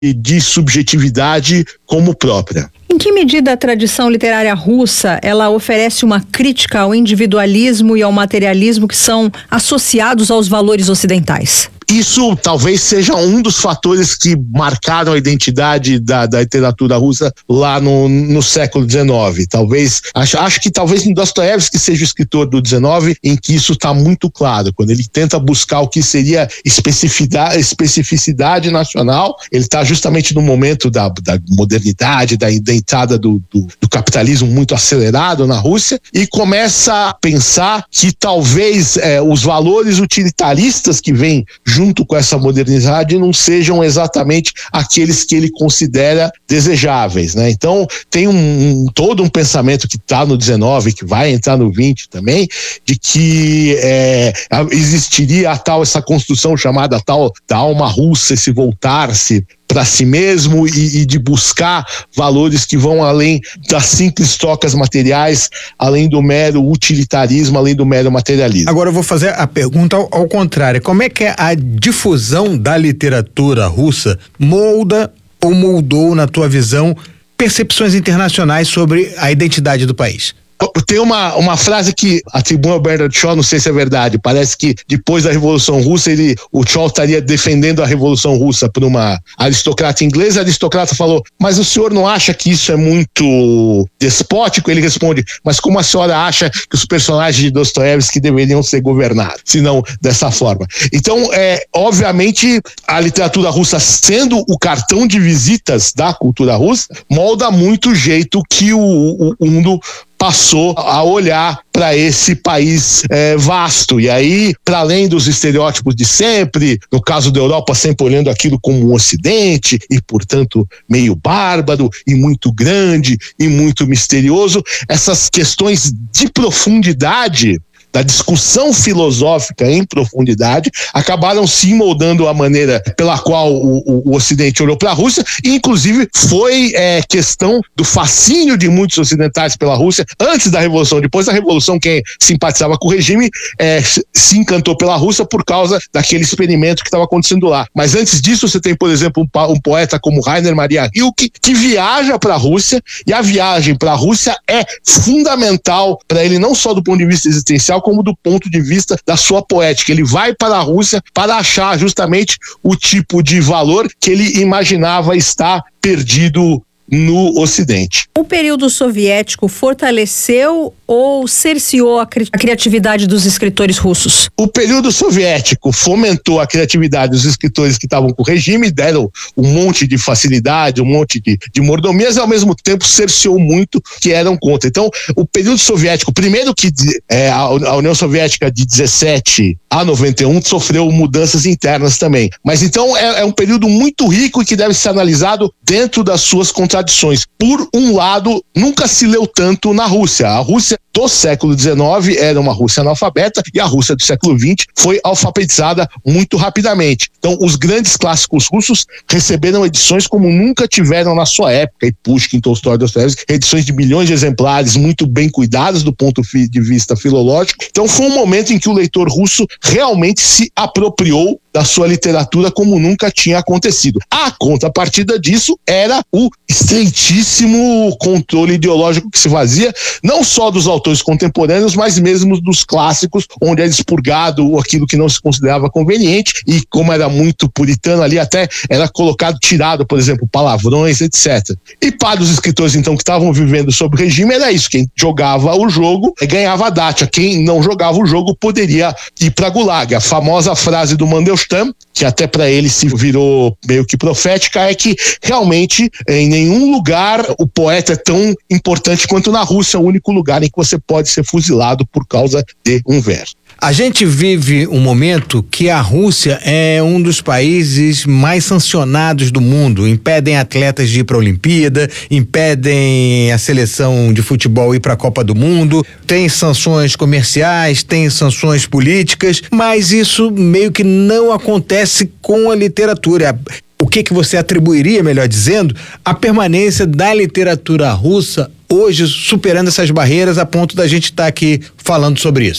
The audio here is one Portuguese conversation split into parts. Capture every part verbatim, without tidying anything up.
de subjetividade como própria. Em que medida a tradição literária russa ela oferece uma crítica ao individualismo e ao materialismo que são associados aos valores ocidentais? Isso talvez seja um dos fatores que marcaram a identidade da, da literatura russa lá no, no século dezenove. Talvez, acho, acho que talvez Dostoiévski seja o escritor do dezenove em que isso está muito claro. Quando ele tenta buscar o que seria especificidade, especificidade nacional, ele está justamente no momento da, da modernidade, da, da entrada do, do, do capitalismo muito acelerado na Rússia, e começa a pensar que talvez é, os valores utilitaristas que vêm junto com essa modernidade não sejam exatamente aqueles que ele considera desejáveis, né? Então tem um, um, todo um pensamento que está no dezenove, que vai entrar no vinte também, de que é, existiria a tal, essa construção chamada tal da alma russa, esse voltar-se para si mesmo e, e de buscar valores que vão além das simples trocas materiais, além do mero utilitarismo, além do mero materialismo. Agora eu vou fazer a pergunta ao, ao contrário. Como é que a difusão da literatura russa molda ou moldou, na tua visão, percepções internacionais sobre a identidade do país? Tem uma, uma frase que atribuem ao Bernard Shaw, não sei se é verdade, parece que depois da Revolução Russa, ele, o Shaw estaria defendendo a Revolução Russa por uma aristocrata inglesa. A aristocrata falou, mas o senhor não acha que isso é muito despótico? Ele responde, mas como a senhora acha que os personagens de Dostoiévski deveriam ser governados, se não dessa forma? Então, é, obviamente, a literatura russa, sendo o cartão de visitas da cultura russa, molda muito o jeito que o, o, o mundo passou a olhar para esse país é, vasto. E aí, para além dos estereótipos de sempre, no caso da Europa, sempre olhando aquilo como um ocidente e, portanto, meio bárbaro e muito grande e muito misterioso, essas questões de profundidade da discussão filosófica em profundidade, acabaram se moldando a maneira pela qual o, o, o Ocidente olhou para a Rússia, e inclusive foi é, questão do fascínio de muitos ocidentais pela Rússia antes da Revolução. Depois da Revolução, quem simpatizava com o regime é, se encantou pela Rússia por causa daquele experimento que estava acontecendo lá. Mas antes disso, você tem, por exemplo, um, um poeta como Rainer Maria Rilke, que viaja para a Rússia, e a viagem para a Rússia é fundamental para ele, não só do ponto de vista existencial, como do ponto de vista da sua poética. Ele vai para a Rússia para achar justamente o tipo de valor que ele imaginava estar perdido no Ocidente. O período soviético fortaleceu ou cerceou a, cri- a criatividade dos escritores russos? O período soviético fomentou a criatividade dos escritores que estavam com o regime, deram um monte de facilidade, um monte de, de mordomias, e ao mesmo tempo cerceou muito que eram contra. Então, o período soviético, primeiro que é, a União Soviética de dezessete a noventa e um sofreu mudanças internas também. Mas então é, é um período muito rico e que deve ser analisado dentro das suas contradições. Por um lado, nunca se leu tanto na Rússia. A Rússia do século dezenove era uma Rússia analfabeta, e a Rússia do século vinte foi alfabetizada muito rapidamente. Então, os grandes clássicos russos receberam edições como nunca tiveram na sua época, e Pushkin, Tolstói, Dostoiévski, edições de milhões de exemplares, muito bem cuidadas do ponto de vista filológico. Então, foi um momento em que o leitor russo realmente se apropriou da sua literatura como nunca tinha acontecido. A contrapartida disso era o estreitíssimo controle ideológico que se fazia, não só dos autores contemporâneos, mas mesmo dos clássicos, onde era expurgado aquilo que não se considerava conveniente, e como era muito puritano ali, até era colocado, tirado, por exemplo, palavrões, etcétera. E para os escritores, então, que estavam vivendo sob o regime, era isso: quem jogava o jogo ganhava a dátia, quem não jogava o jogo poderia ir para Gulag. A famosa frase do Mandelstam, que até para ele se virou meio que profética, é que realmente em nenhum lugar o poeta é tão importante quanto na Rússia, o único lugar em que você pode ser fuzilado por causa de um verso. A gente vive um momento que a Rússia é um dos países mais sancionados do mundo. Impedem atletas de ir para a Olimpíada, impedem a seleção de futebol ir para a Copa do Mundo, tem sanções comerciais, tem sanções políticas, mas isso meio que não acontece com a literatura. O que que você atribuiria, melhor dizendo, à permanência da literatura russa hoje, superando essas barreiras a ponto da gente estar aqui falando sobre isso?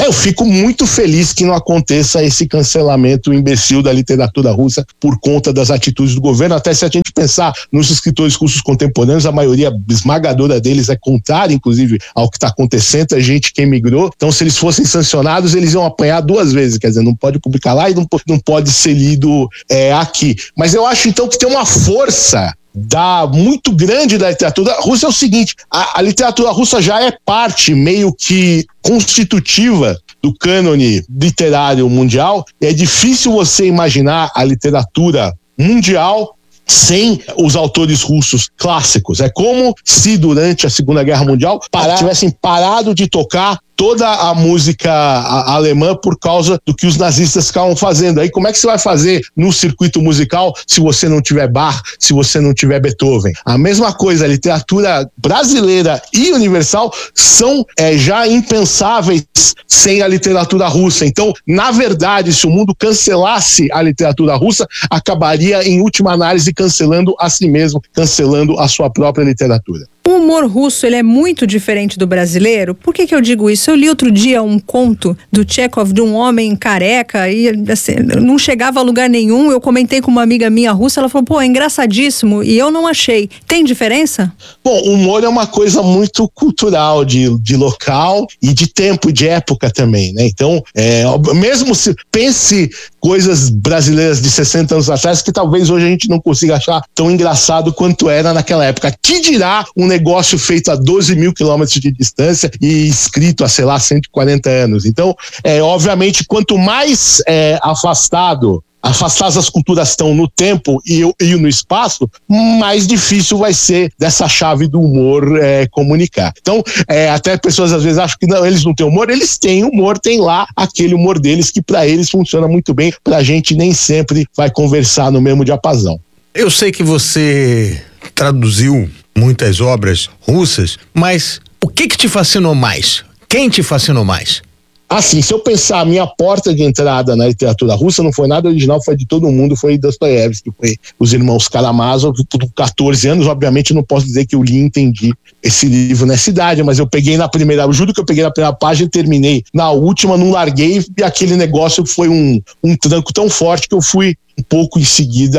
É, eu fico muito feliz que não aconteça esse cancelamento imbecil da literatura russa por conta das atitudes do governo. Até se a gente pensar nos escritores russos contemporâneos, a maioria esmagadora deles é contrária, inclusive, ao que está acontecendo, é gente que emigrou. Então, se eles fossem sancionados, eles iam apanhar duas vezes, quer dizer, não pode publicar lá e não, não pode ser lido é, aqui. Mas eu acho, então, que tem uma força da, muito grande da literatura russa. É o seguinte, a, a literatura russa já é parte meio que constitutiva do cânone literário mundial. É difícil você imaginar a literatura mundial sem os autores russos clássicos. É como se durante a Segunda Guerra Mundial parar, tivessem parado de tocar toda a música alemã por causa do que os nazistas ficavam fazendo. Aí como é que você vai fazer no circuito musical se você não tiver Bach, se você não tiver Beethoven? A mesma coisa, a literatura brasileira e universal são é, já impensáveis sem a literatura russa. Então, na verdade, se o mundo cancelasse a literatura russa, acabaria, em última análise, cancelando a si mesmo, cancelando a sua própria literatura. O humor russo, ele é muito diferente do brasileiro. Por que que eu digo isso? Eu li outro dia um conto do Chekhov de um homem careca e assim, não chegava a lugar nenhum. Eu comentei com uma amiga minha russa, ela falou, pô, é engraçadíssimo, e eu não achei. Tem diferença? Bom, o humor é uma coisa muito cultural, de, de local e de tempo, de época também, né? Então, é, mesmo se pense coisas brasileiras de sessenta anos atrás que talvez hoje a gente não consiga achar tão engraçado quanto era naquela época. Que dirá um negócio feito a doze mil quilômetros de distância e escrito há, sei lá, cento e quarenta anos. Então, é, obviamente, quanto mais é, afastado, afastadas as culturas estão no tempo e, e no espaço, mais difícil vai ser dessa chave do humor é, comunicar. Então, é, até pessoas às vezes acham que não, eles não têm humor, eles têm humor, tem lá aquele humor deles que para eles funciona muito bem, pra gente nem sempre vai conversar no mesmo diapasão. Eu sei que você traduziu muitas obras russas, mas o que que te fascinou mais? Quem te fascinou mais? Assim, se eu pensar, a minha porta de entrada na literatura russa não foi nada original, foi de todo mundo, foi Dostoiévski, foi os irmãos Karamazov. Por catorze anos, obviamente, não posso dizer que eu li e entendi esse livro nessa idade, mas eu peguei na primeira, eu juro que eu peguei na primeira página e terminei na última, não larguei, e aquele negócio foi um, um tranco tão forte que eu fui um pouco em seguida,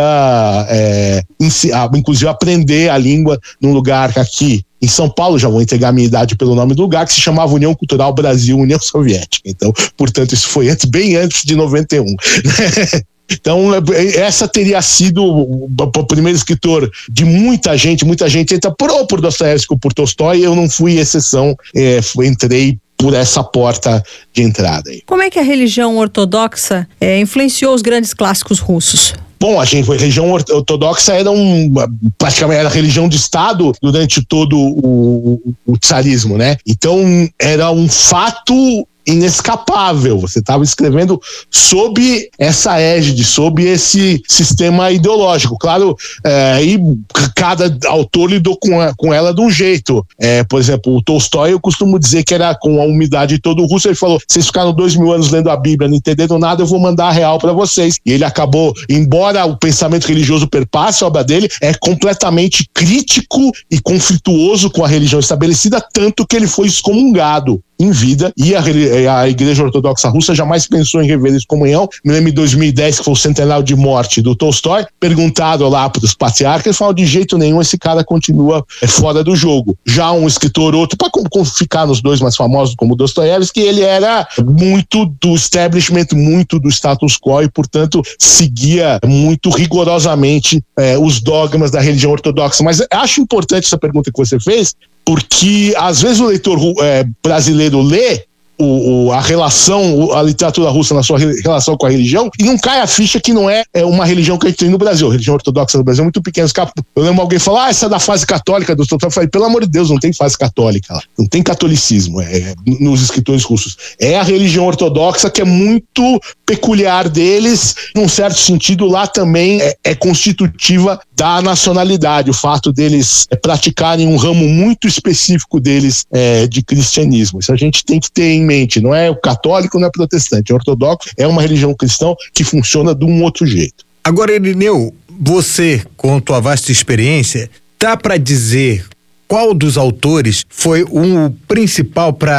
é, inclusive aprender a língua num lugar aqui em São Paulo, já vou entregar a minha idade pelo nome do lugar, que se chamava União Cultural Brasil União Soviética. Então, portanto, isso foi antes, bem antes de noventa e um. Então, essa teria sido o primeiro escritor de muita gente, muita gente entra por, ou por Dostoiévski ou por Tolstói, eu não fui exceção, é, entrei por essa porta de entrada aí. Como é que a religião ortodoxa é, influenciou os grandes clássicos russos? Bom, a gente, a religião ortodoxa era um, praticamente era a religião de Estado durante todo o, o, o tsarismo, né? Então, era um fato inescapável. Você estava escrevendo sob essa égide, sob esse sistema ideológico. Claro, é, aí cada autor lidou com, a, com ela de um jeito. É, por exemplo, o Tolstói, eu costumo dizer que era com a umidade todo o russo. Ele falou, vocês ficaram dois mil anos lendo a Bíblia, não entenderam nada, eu vou mandar a real para vocês. E ele acabou, embora o pensamento religioso perpasse a obra dele, é completamente crítico e conflituoso com a religião estabelecida, tanto que ele foi excomungado em vida, e a, a Igreja Ortodoxa Russa jamais pensou em rever excomunhão. Me lembro em dois mil e dez, que foi o centenário de morte do Tolstói, perguntado lá para os patriarcas, eles falaram, de jeito nenhum esse cara continua é, fora do jogo. Já um escritor outro, para ficar nos dois mais famosos, como Dostoiévski, ele era muito do establishment, muito do status quo, e portanto seguia muito rigorosamente é, os dogmas da religião ortodoxa. Mas acho importante essa pergunta que você fez, porque às vezes o leitor é, brasileiro lê o, o, a relação, a literatura russa na sua relação com a religião, e não cai a ficha que não é, é uma religião que a gente tem no Brasil. A religião ortodoxa do Brasil é muito pequena. Eu lembro alguém falar, ah, essa é da fase católica do Tolstói. Eu falei, pelo amor de Deus, não tem fase católica lá. Não tem catolicismo é, nos escritores russos. É a religião ortodoxa que é muito peculiar deles, num certo sentido, lá também é, é constitutiva da nacionalidade, o fato deles é, praticarem um ramo muito específico deles é, de cristianismo. Isso a gente tem que ter em mente, não é o católico, não é protestante, é ortodoxo, é uma religião cristã que funciona de um outro jeito. Agora, Irineu, você, com tua vasta experiência, dá para dizer qual dos autores foi o principal para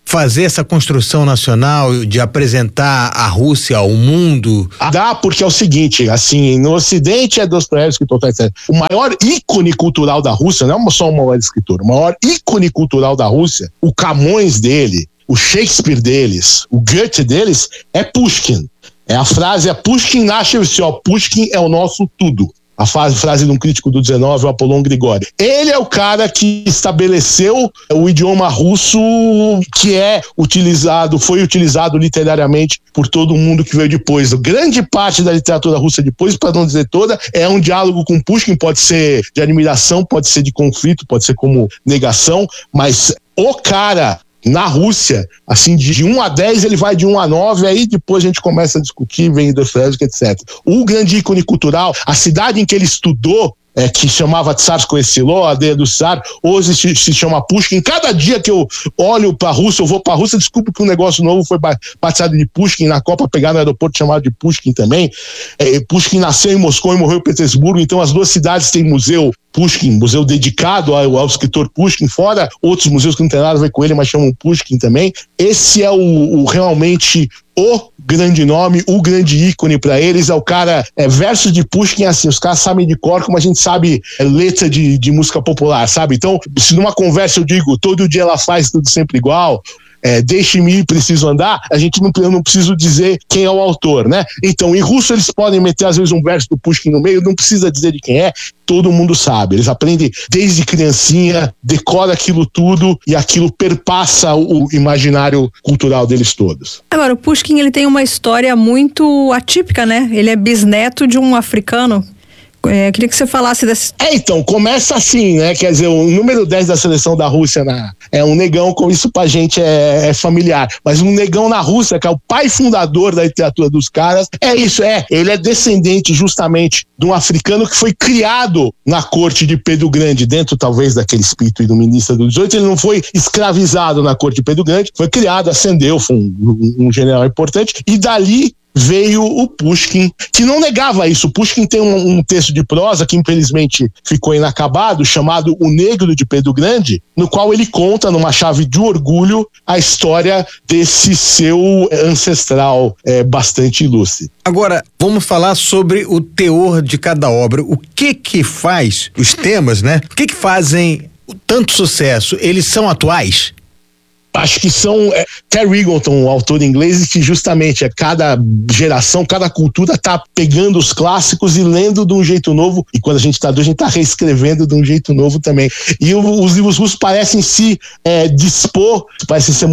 fazer essa construção nacional, de apresentar a Rússia ao mundo? Dá, porque é o seguinte, assim, no Ocidente é Dostoiévski, o maior ícone cultural da Rússia, não é só o maior escritor, o maior ícone cultural da Rússia, o Camões dele, o Shakespeare deles, o Goethe deles, é Pushkin. É a frase, é Pushkin nasce, ó, Pushkin é o nosso tudo. A frase, frase de um crítico do dezenove, o Apollon Grigori. Ele é o cara que estabeleceu o idioma russo, que é utilizado, foi utilizado literariamente por todo mundo que veio depois. Grande parte da literatura russa depois, para não dizer toda, é um diálogo com Pushkin, pode ser de admiração, pode ser de conflito, pode ser como negação, mas o cara... Na Rússia, assim, de um a dez, ele vai de um a nove, aí depois a gente começa a discutir, vem Dostoiévski, etcétera. O grande ícone cultural, a cidade em que ele estudou, é, que chamava Tsarskoye Selo, a aldeia do Tsar, hoje se, se chama Pushkin. Cada dia que eu olho para a Rússia, eu vou para a Rússia, desculpo que um negócio novo foi batizado de Pushkin, na Copa pegar no aeroporto chamado de Pushkin também. É, Pushkin nasceu em Moscou e morreu em Petersburgo, então as duas cidades têm museu Pushkin, museu dedicado ao, ao escritor Pushkin, fora outros museus que não tem nada a ver com ele, mas chamam Pushkin também. Esse é o, o realmente o grande nome, o grande ícone para eles, é o cara, é, verso de Pushkin, assim, os caras sabem de cor, como a gente sabe é, letra de, de música popular, sabe? Então, se numa conversa eu digo, todo dia ela faz tudo sempre igual, É, deixe-me ir, preciso andar, a gente não, eu não preciso dizer quem é o autor, né? Então, em russo eles podem meter às vezes um verso do Pushkin no meio, não precisa dizer de quem é, todo mundo sabe, eles aprendem desde criancinha, decora aquilo tudo e aquilo perpassa o imaginário cultural deles todos. Agora, o Pushkin, ele tem uma história muito atípica, né? Ele é bisneto de um africano. É, queria que você falasse dessa... É, então, começa assim, né? Quer dizer, o número dez da seleção da Rússia na, é um negão, como isso pra gente é, é familiar. Mas um negão na Rússia, que é o pai fundador da literatura dos caras, é isso, é. Ele é descendente justamente de um africano que foi criado na corte de Pedro Grande, dentro talvez daquele espírito iluminista do dezoito. Ele não foi escravizado na corte de Pedro Grande, foi criado, ascendeu, foi um, um, um general importante, e dali veio o Pushkin, que não negava isso. O Pushkin tem um, um texto de prosa que infelizmente ficou inacabado, chamado O Negro de Pedro Grande, no qual ele conta, numa chave de orgulho, a história desse seu ancestral é, bastante ilustre. Agora, vamos falar sobre o teor de cada obra. O que que faz os temas, né? O que que fazem tanto sucesso? Eles são atuais? Acho que são é, Terry Eagleton, o autor inglês, que justamente é cada geração, cada cultura está pegando os clássicos e lendo de um jeito novo, e quando a gente está doido, a gente está reescrevendo de um jeito novo também. E o, os livros russos parecem se é, dispor, parecem ser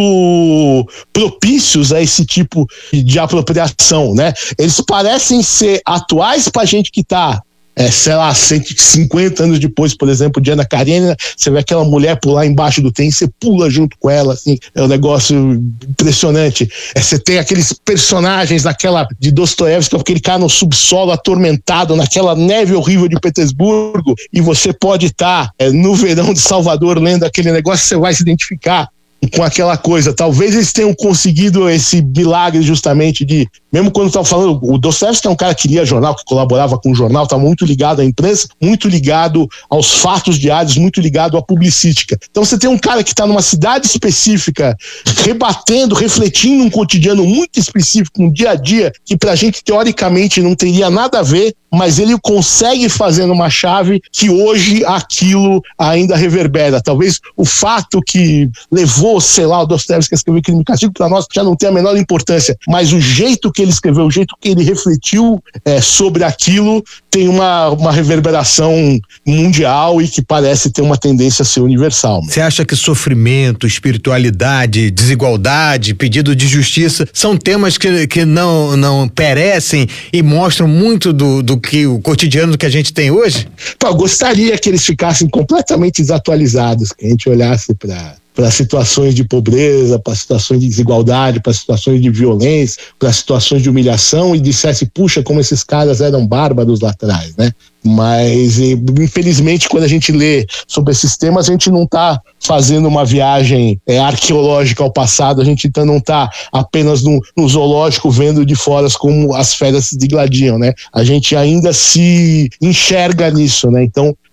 muito propícios a esse tipo de apropriação, né? Eles parecem ser atuais para a gente que está É, sei lá, cento e cinquenta anos depois, por exemplo, de Ana Karenina, você vê aquela mulher pular embaixo do trem, você pula junto com ela, assim, é um negócio impressionante. É, você tem aqueles personagens daquela, de Dostoiévski, aquele cara no subsolo atormentado, naquela neve horrível de Petersburgo, e você pode estar tá, é, no verão de Salvador lendo aquele negócio, você vai se identificar com aquela coisa. Talvez eles tenham conseguido esse milagre justamente de, mesmo quando estava falando, o Dostoiévski é um cara que lia jornal, que colaborava com o jornal, estava muito ligado à imprensa, muito ligado aos fatos diários, muito ligado à publicística. Então você tem um cara que está numa cidade específica, rebatendo, refletindo um cotidiano muito específico, um dia a dia, que pra gente teoricamente não teria nada a ver, mas ele consegue fazer numa chave que hoje aquilo ainda reverbera. Talvez o fato que levou, sei lá, o Dostoiévski a escrever Crime e Castigo, para nós já não tem a menor importância, mas o jeito que ele escreveu, o jeito que ele refletiu é, sobre aquilo, tem uma, uma reverberação mundial e que parece ter uma tendência a ser universal. Você acha que sofrimento, espiritualidade, desigualdade, pedido de justiça são temas que, que não, não perecem e mostram muito do, do que o cotidiano que a gente tem hoje? Pô, eu gostaria que eles ficassem completamente desatualizados, que a gente olhasse para para situações de pobreza, para situações de desigualdade, para situações de violência, para situações de humilhação e dissesse, puxa, como esses caras eram bárbaros lá atrás, né? Mas, infelizmente, quando a gente lê sobre esses temas, a gente não está fazendo uma viagem é, arqueológica ao passado, a gente não está apenas no, no zoológico vendo de fora como as feras se digladiam, né? A gente ainda se enxerga nisso, né? Então,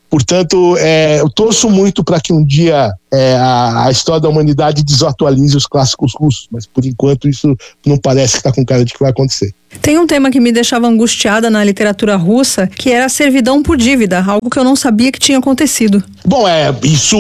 Portanto, é, eu torço muito para que um dia é, a, a história da humanidade desatualize os clássicos russos, mas por enquanto isso não parece que está com cara de que vai acontecer. Tem um tema que me deixava angustiada na literatura russa, que era a servidão por dívida, algo que eu não sabia que tinha acontecido. Bom, é, isso,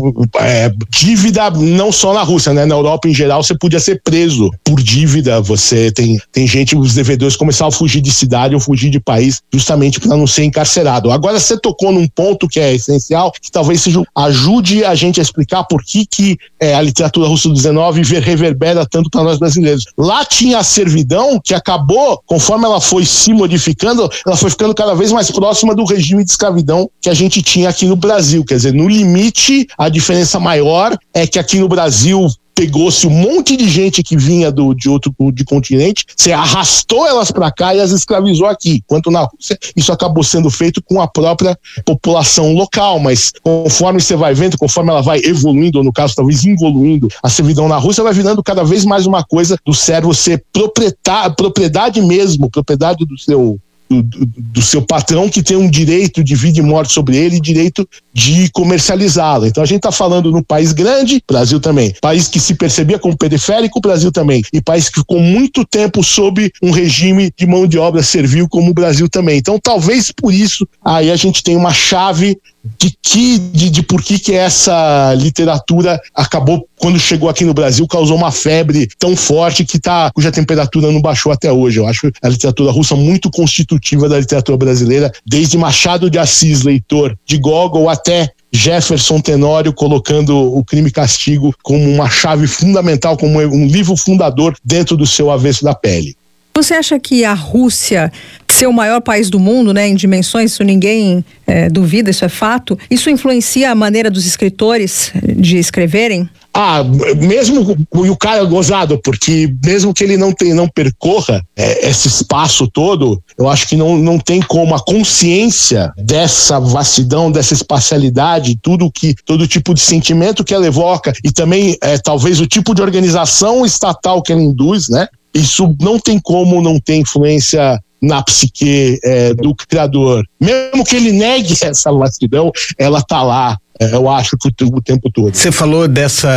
é, dívida não só na Rússia, né? Na Europa em geral você podia ser preso por dívida, você tem, tem gente, os devedores começaram a fugir de cidade ou fugir de país justamente para não ser encarcerado. Agora você tocou num ponto que é essencial, que talvez seja, ajude a gente a explicar por que, que é, a literatura russa do dezenove reverbera tanto para nós brasileiros. Lá tinha a servidão que acabou, conforme ela foi se modificando, ela foi ficando cada vez mais próxima do regime de escravidão que a gente tinha aqui no Brasil. Quer dizer, no limite, a diferença maior é que aqui no Brasil pegou-se um monte de gente que vinha do, de outro de continente, você arrastou elas para cá e as escravizou aqui. Enquanto na Rússia, isso acabou sendo feito com a própria população local, mas conforme você vai vendo, conforme ela vai evoluindo, ou no caso talvez involuindo, a servidão na Rússia vai virando cada vez mais uma coisa do servo ser propriedade mesmo, propriedade do seu Do, do, do seu patrão, que tem um direito de vida e morte sobre ele e direito de comercializá-lo. Então a gente está falando num país grande, Brasil também, país que se percebia como periférico, Brasil também, e país que ficou muito tempo sob um regime de mão de obra servil como o Brasil também. Então talvez por isso aí a gente tem uma chave de que de, de por que que essa literatura acabou, quando chegou aqui no Brasil, causou uma febre tão forte que tá, cuja temperatura não baixou até hoje. Eu acho a literatura russa muito constitutiva da literatura brasileira, desde Machado de Assis, leitor de Gogol, até Jefferson Tenório, colocando o Crime e Castigo como uma chave fundamental, como um livro fundador dentro do seu Avesso da Pele. Você acha que a Rússia, ser o maior país do mundo, né, em dimensões, isso ninguém é, duvida, isso é fato, isso influencia a maneira dos escritores de escreverem? Ah, mesmo e o cara é gozado, porque mesmo que ele não, tem, não percorra é, esse espaço todo, eu acho que não, não tem como a consciência dessa vastidão, dessa espacialidade, tudo que, todo tipo de sentimento que ela evoca e também é, talvez o tipo de organização estatal que ela induz, né? Isso não tem como não ter influência na psique é, do criador. Mesmo que ele negue essa vastidão, ela tá lá. Eu acho que o tempo todo. Você falou dessa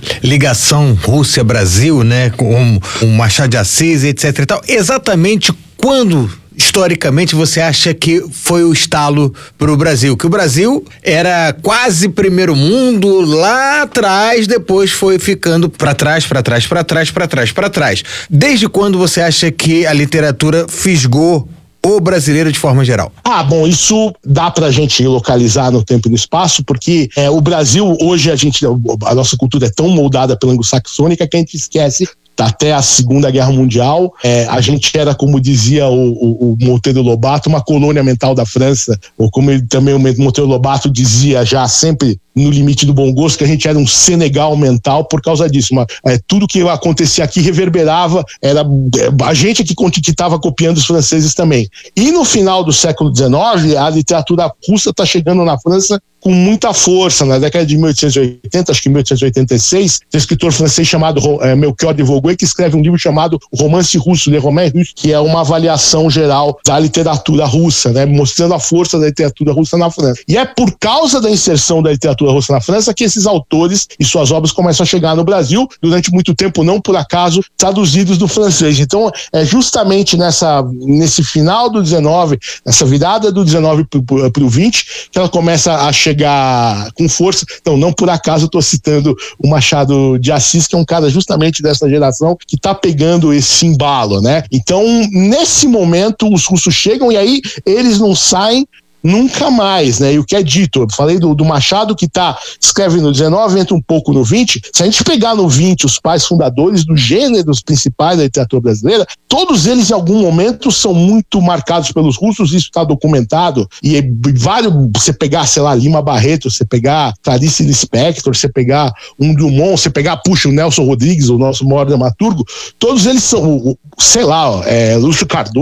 ligação Rússia-Brasil, né, com o Machado de Assis, etc e tal. Exatamente quando, historicamente, você acha que foi o estalo para o Brasil? Que o Brasil era quase primeiro mundo lá atrás, depois foi ficando para trás, para trás, para trás, para trás, para trás. Desde quando você acha que a literatura fisgou o brasileiro de forma geral? Ah, bom, isso dá pra gente localizar no tempo e no espaço, porque é, o Brasil, hoje a gente, a nossa cultura é tão moldada pela anglo-saxônica que a gente esquece. Até a Segunda Guerra Mundial, é, a gente era, como dizia o, o, o Monteiro Lobato, uma colônia mental da França, ou como ele, também o Monteiro Lobato dizia já sempre no limite do bom gosto, que a gente era um Senegal mental por causa disso. Uma, é, tudo que acontecia aqui reverberava, era a gente que estava copiando os franceses também. E no final do século dezenove, a literatura russa está chegando na França com muita força. Na década de mil oitocentos e oitenta, acho que mil oitocentos e oitenta e seis, tem um escritor francês chamado é, Melchior de Vogüé, que escreve um livro chamado Romance Russo, Le Roman Russe, que é uma avaliação geral da literatura russa, né, mostrando a força da literatura russa na França. E é por causa da inserção da literatura russa na França que esses autores e suas obras começam a chegar no Brasil, durante muito tempo, não por acaso, traduzidos do francês. Então, é justamente nessa, nesse final do dezenove, nessa virada do dezenove para o vinte, que ela começa a chegar com força. Então, não por acaso eu estou citando o Machado de Assis, que é um cara justamente dessa geração que está pegando esse embalo, né? Então, nesse momento, os russos chegam e aí eles não saem nunca mais, né? E o que é dito, eu falei do, do Machado, que tá, escreve no dezenove, entra um pouco no vinte. Se a gente pegar no vinte os pais fundadores dos gêneros principais da literatura brasileira, todos eles em algum momento são muito marcados pelos russos, isso está documentado, e é, vários, você pegar, sei lá, Lima Barreto, você pegar Clarice Lispector, você pegar um Drummond, você pegar, puxa, o Nelson Rodrigues, o nosso maior dramaturgo, todos eles são, sei lá, é, Lúcio Cardoso, enfim,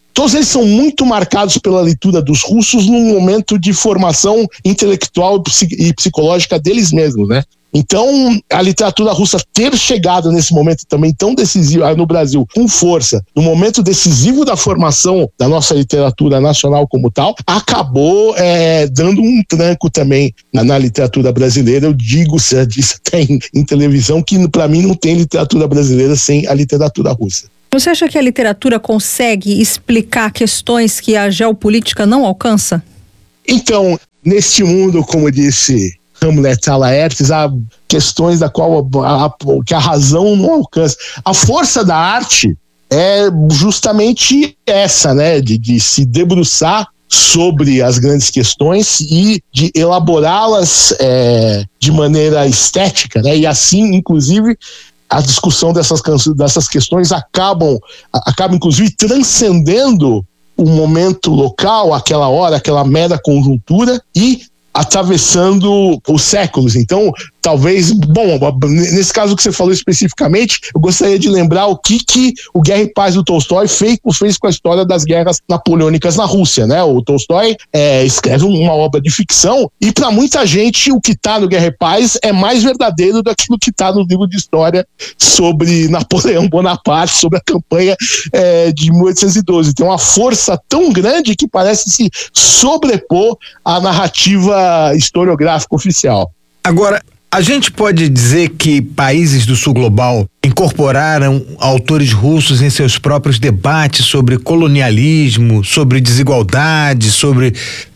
todos eles são muito marcados pela leitura dos russos num momento de formação intelectual e psicológica deles mesmos, né? Então, a literatura russa ter chegado nesse momento também tão decisivo no Brasil, com força, no momento decisivo da formação da nossa literatura nacional como tal, acabou é, dando um tranco também na, na literatura brasileira. Eu digo, você disse até em, em televisão, que para mim não tem literatura brasileira sem a literatura russa. Você acha que a literatura consegue explicar questões que a geopolítica não alcança? Então, neste mundo, como disse Hamlet a Laertes, há questões da qual a, a, que a razão não alcança. A força da arte é justamente essa, né? De, de se debruçar sobre as grandes questões e de elaborá-las é, de maneira estética, né? E assim, inclusive, a discussão dessas, dessas questões acabam, acaba inclusive transcendendo o momento local, aquela hora, aquela mera conjuntura e atravessando os séculos. Então, talvez, bom, nesse caso que você falou especificamente, eu gostaria de lembrar o que, que o Guerra e Paz do Tolstói fez, fez com a história das guerras napoleônicas na Rússia, né? O Tolstói é, escreve uma obra de ficção e para muita gente o que está no Guerra e Paz é mais verdadeiro do que o que está no livro de história sobre Napoleão Bonaparte, sobre a campanha é, de mil oitocentos e doze. Tem uma força tão grande que parece se sobrepor à narrativa historiográfica oficial. Agora, a gente pode dizer que países do sul global incorporaram autores russos em seus próprios debates sobre colonialismo, sobre desigualdade, sobre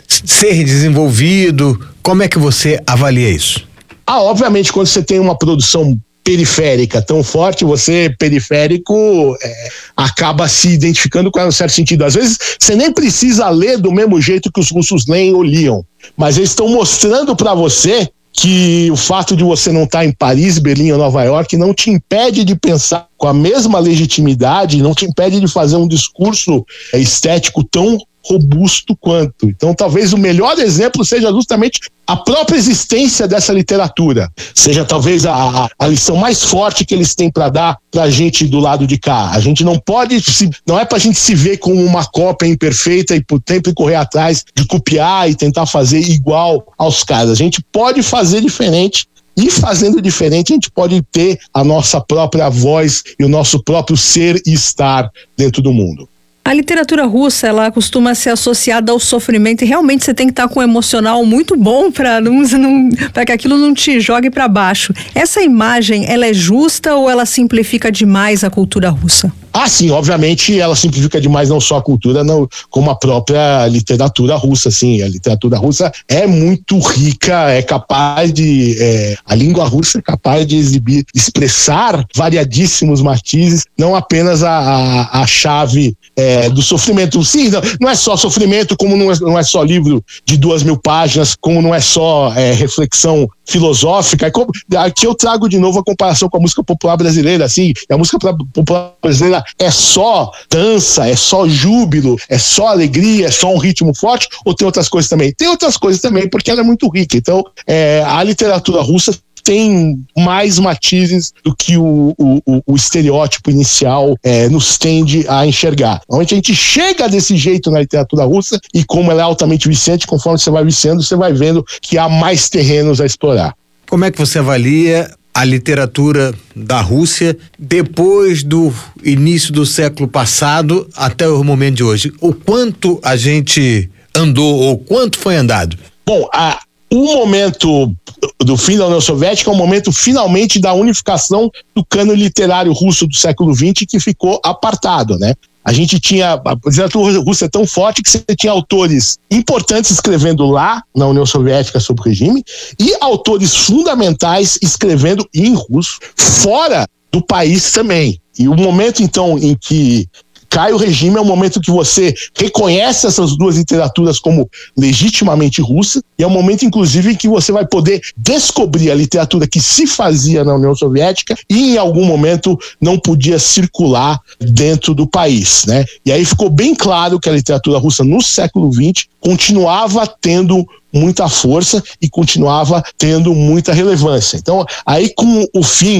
ser desenvolvido. Como é que você avalia isso? Ah, obviamente, quando você tem uma produção periférica tão forte, você, periférico, é, acaba se identificando com ela em certo sentido. Às vezes, você nem precisa ler do mesmo jeito que os russos leem ou liam, mas eles estão mostrando para você que o fato de você não estar em Paris, Berlim ou Nova York não te impede de pensar com a mesma legitimidade, não te impede de fazer um discurso estético tão robusto quanto. Então, talvez o melhor exemplo seja justamente a própria existência dessa literatura. Seja talvez a, a lição mais forte que eles têm para dar para a gente do lado de cá. A gente não pode, se, não é para a gente se ver como uma cópia imperfeita e por tempo correr atrás de copiar e tentar fazer igual aos caras. A gente pode fazer diferente. E fazendo diferente, a gente pode ter a nossa própria voz e o nosso próprio ser e estar dentro do mundo. A literatura russa, ela costuma ser associada ao sofrimento e realmente você tem que estar com um emocional muito bom para não, não, para que aquilo não te jogue para baixo. Essa imagem, ela é justa ou ela simplifica demais a cultura russa? Ah, sim, obviamente ela simplifica demais não só a cultura, não, como a própria literatura russa, sim. A literatura russa é muito rica, é capaz de... É, a língua russa é capaz de exibir, expressar variadíssimos matizes, não apenas a, a, a chave é, do sofrimento. Sim, não, não é só sofrimento, como não é, não é só livro de duas mil páginas, como não é só é, reflexão filosófica. Aqui eu trago de novo a comparação com a música popular brasileira, assim, a música popular brasileira é só dança, é só júbilo, é só alegria, é só um ritmo forte, ou tem outras coisas também? Tem outras coisas também, porque ela é muito rica. Então, é, a literatura russa tem mais matizes do que o, o, o estereótipo inicial é, nos tende a enxergar. Onde a gente chega desse jeito na literatura russa e como ela é altamente viciante, conforme você vai viciando, você vai vendo que há mais terrenos a explorar. Como é que você avalia a literatura da Rússia depois do início do século passado até o momento de hoje? O quanto a gente andou ou quanto foi andado? Bom, a O momento do fim da União Soviética é o momento finalmente da unificação do cânone literário russo do século vinte, que ficou apartado, né? A gente tinha, a literatura russa é tão forte que você tinha autores importantes escrevendo lá na União Soviética sobre o regime e autores fundamentais escrevendo em russo fora do país também. E o momento então em que cai o regime é o momento que você reconhece essas duas literaturas como legitimamente russa e é o momento, inclusive, em que você vai poder descobrir a literatura que se fazia na União Soviética e, em algum momento, não podia circular dentro do país, né? E aí ficou bem claro que a literatura russa, no século vinte, continuava tendo muita força e continuava tendo muita relevância. Então, aí com o fim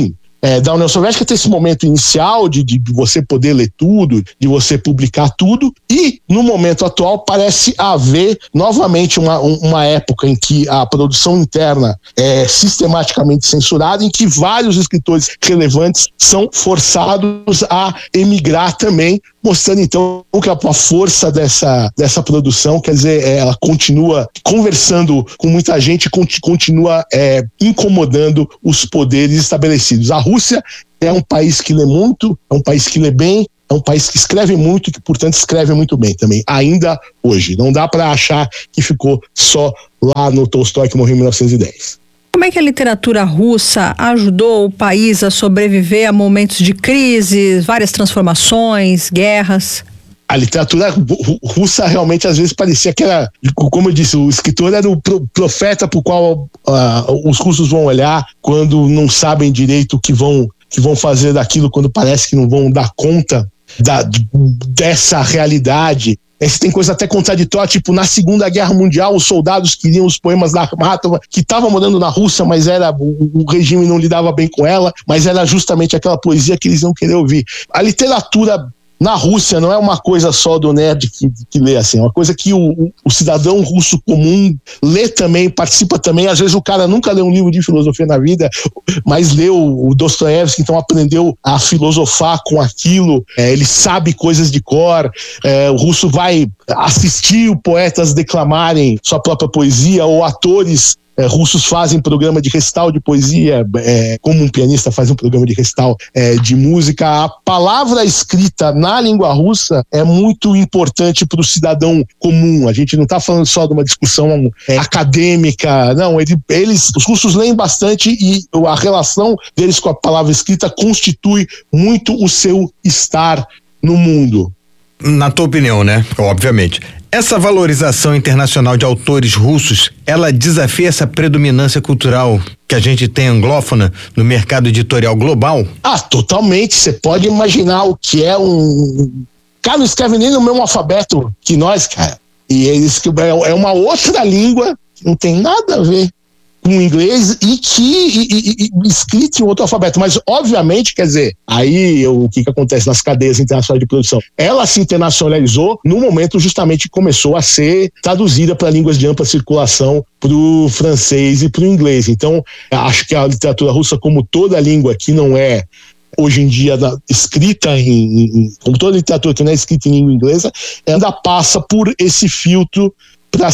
é, da União Soviética tem esse momento inicial de, de você poder ler tudo, de você publicar tudo, e no momento atual parece haver novamente uma, uma época em que a produção interna é sistematicamente censurada, em que vários escritores relevantes são forçados a emigrar também, mostrando então que a força dessa, dessa produção, quer dizer, ela continua conversando com muita gente, continua é, incomodando os poderes estabelecidos. A Rússia é um país que lê muito, é um país que lê bem, é um país que escreve muito e que, portanto, escreve muito bem também, ainda hoje. Não dá para achar que ficou só lá no Tolstói, que morreu em mil novecentos e dez. Como é que a literatura russa ajudou o país a sobreviver a momentos de crise, várias transformações, guerras? A literatura russa realmente às vezes parecia que era, como eu disse, o escritor era o profeta para o qual uh, os russos vão olhar quando não sabem direito o que vão, que vão fazer daquilo, quando parece que não vão dar conta da, dessa realidade. Esse tem coisa até contraditória, tipo, na Segunda Guerra Mundial, os soldados queriam os poemas da Akhmatova, que estava morando na Rússia, mas era o, o regime não lidava bem com ela, mas era justamente aquela poesia que eles não queriam ouvir. A literatura na Rússia não é uma coisa só do nerd que, que lê, assim, é uma coisa que o, o cidadão russo comum lê também, participa também. Às vezes o cara nunca leu um livro de filosofia na vida, mas leu o Dostoiévski, então aprendeu a filosofar com aquilo, é, ele sabe coisas de cor, é, o russo vai assistir poetas declamarem sua própria poesia, ou atores É, russos fazem programa de recital de poesia, é, como um pianista faz um programa de recital é, de música. A palavra escrita na língua russa é muito importante para o cidadão comum. A gente não está falando só de uma discussão é, acadêmica, não. Ele, eles, os russos leem bastante e a relação deles com a palavra escrita constitui muito o seu estar no mundo. Na tua opinião, né? Obviamente. Essa valorização internacional de autores russos, ela desafia essa predominância cultural que a gente tem anglófona no mercado editorial global? Ah, totalmente. Você pode imaginar o que é um... Cara, não escreve nem no mesmo alfabeto que nós, cara. E eles que é uma outra língua que não tem nada a ver com o inglês e que e, e, e, escrito em outro alfabeto, mas obviamente, quer dizer, aí o que que acontece nas cadeias internacionais de produção? Ela se internacionalizou no momento justamente que começou a ser traduzida para línguas de ampla circulação, para o francês e para o inglês. Então, acho que a literatura russa, como toda língua que não é hoje em dia da, escrita em, em, como toda literatura que não é escrita em língua inglesa, ainda passa por esse filtro para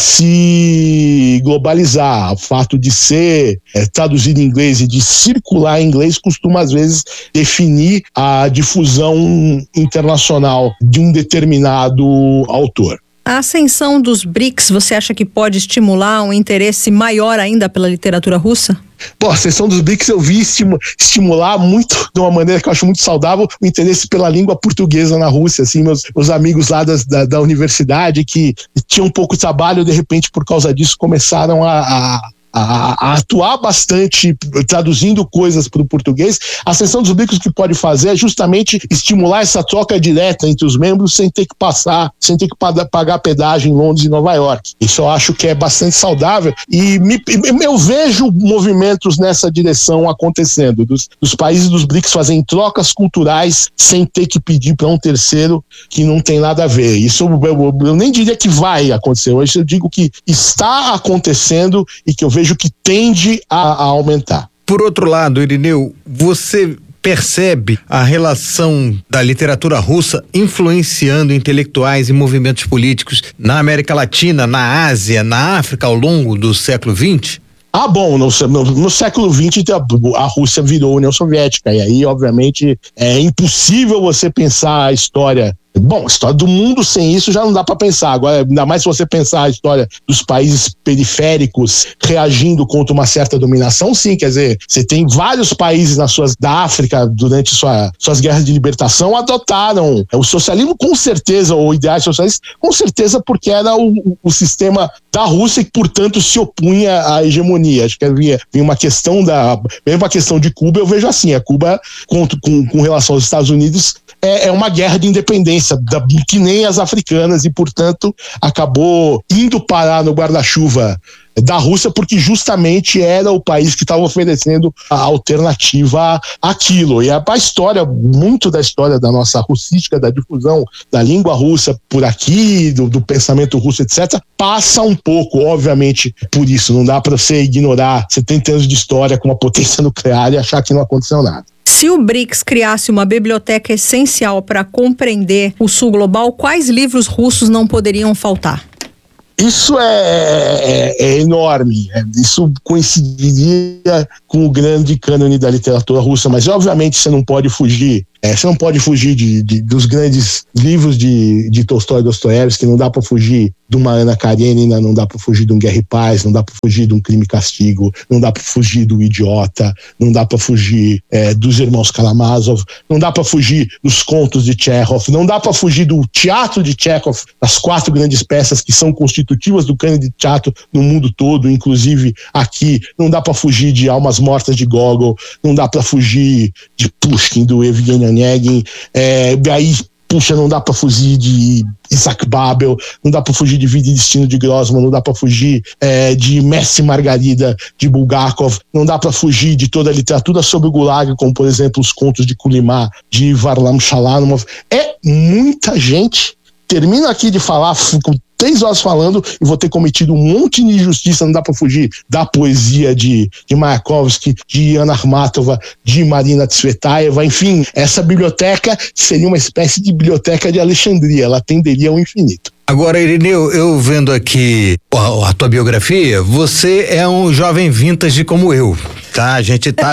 se globalizar. O fato de ser é, traduzido em inglês e de circular em inglês costuma, às vezes, definir a difusão internacional de um determinado autor. A ascensão dos B R I C S, você acha que pode estimular um interesse maior ainda pela literatura russa? Bom, a ascensão dos B R I C S eu vi estimu- estimular muito, de uma maneira que eu acho muito saudável, o interesse pela língua portuguesa na Rússia. Assim, meus, meus amigos lá das, da, da universidade que tinham um pouco de trabalho, de repente, por causa disso, começaram a... a A, a atuar bastante, traduzindo coisas para o português. A ascensão dos B R I C S que pode fazer é justamente estimular essa troca direta entre os membros sem ter que passar, sem ter que pagar pedágio em Londres e Nova York. Isso eu acho que é bastante saudável e me, eu vejo movimentos nessa direção acontecendo, dos, dos países dos B R I C S fazem trocas culturais sem ter que pedir para um terceiro que não tem nada a ver. Isso eu, eu, eu nem diria que vai acontecer, hoje eu digo que está acontecendo e que eu vejo vejo que tende a, a aumentar. Por outro lado, Irineu, você percebe a relação da literatura russa influenciando intelectuais e movimentos políticos na América Latina, na Ásia, na África ao longo do século vinte? Ah, bom, no, no, no século vinte a Rússia virou União Soviética e aí, obviamente, é impossível você pensar a história. Bom, a história do mundo sem isso já não dá para pensar. Agora, ainda mais se você pensar a história dos países periféricos reagindo contra uma certa dominação, sim, quer dizer, você tem vários países nas suas, da África, durante sua, suas guerras de libertação, adotaram o socialismo, com certeza, ou ideais socialistas, com certeza porque era o, o sistema da Rússia e, portanto, se opunha à hegemonia. Acho que havia, havia uma questão da... Mesmo a questão de Cuba, eu vejo assim, a Cuba, com, com, com relação aos Estados Unidos, é, é uma guerra de independência doença, da, que nem as africanas, e portanto acabou indo parar no guarda-chuva da Rússia, porque justamente era o país que estava oferecendo a alternativa àquilo. E a, a história, muito da história da nossa russística, da difusão da língua russa por aqui, do, do pensamento russo, etcétera, passa um pouco, obviamente, por isso. Não dá para você ignorar setenta anos de história com uma potência nuclear e achar que não aconteceu nada. Se o BRICS criasse uma biblioteca essencial para compreender o sul global, quais livros russos não poderiam faltar? Isso é, é, é enorme, isso coincidiria com o grande cânone da literatura russa, mas obviamente você não pode fugir, é, você não pode fugir de, de, dos grandes livros de, de Tolstói e Dostoiévski, não dá para fugir de uma Ana Karenina, não dá para fugir de um Guerra e Paz, não dá para fugir de um Crime e Castigo, não dá para fugir do Idiota, não dá para fugir é, dos Irmãos Karamazov, não dá para fugir dos contos de Chekhov, não dá para fugir do teatro de Chekhov, das quatro grandes peças que são constitutivas do cânone de teatro no mundo todo, inclusive aqui. Não dá para fugir de Almas Mortas de Gogol, não dá para fugir de Pushkin, do Evgeny Onegin, é, aí puxa, não dá para fugir de Isaac Babel, não dá para fugir de Vida e Destino de Grossman, não dá para fugir é, de Mestre e Margarida de Bulgakov, não dá para fugir de toda a literatura sobre o Gulag, como por exemplo os contos de Kulimá, de Varlam Shalanomov. É muita gente. Termino aqui de falar, fico três horas falando e vou ter cometido um monte de injustiça. Não dá para fugir da poesia de, de Mayakovsky, de Anna Akhmatova, de Marina Tsvetaeva. Enfim, essa biblioteca seria uma espécie de biblioteca de Alexandria, ela tenderia ao infinito. Agora, Irineu, eu vendo aqui a, a tua biografia, você é um jovem vintage como eu, tá? A gente tá...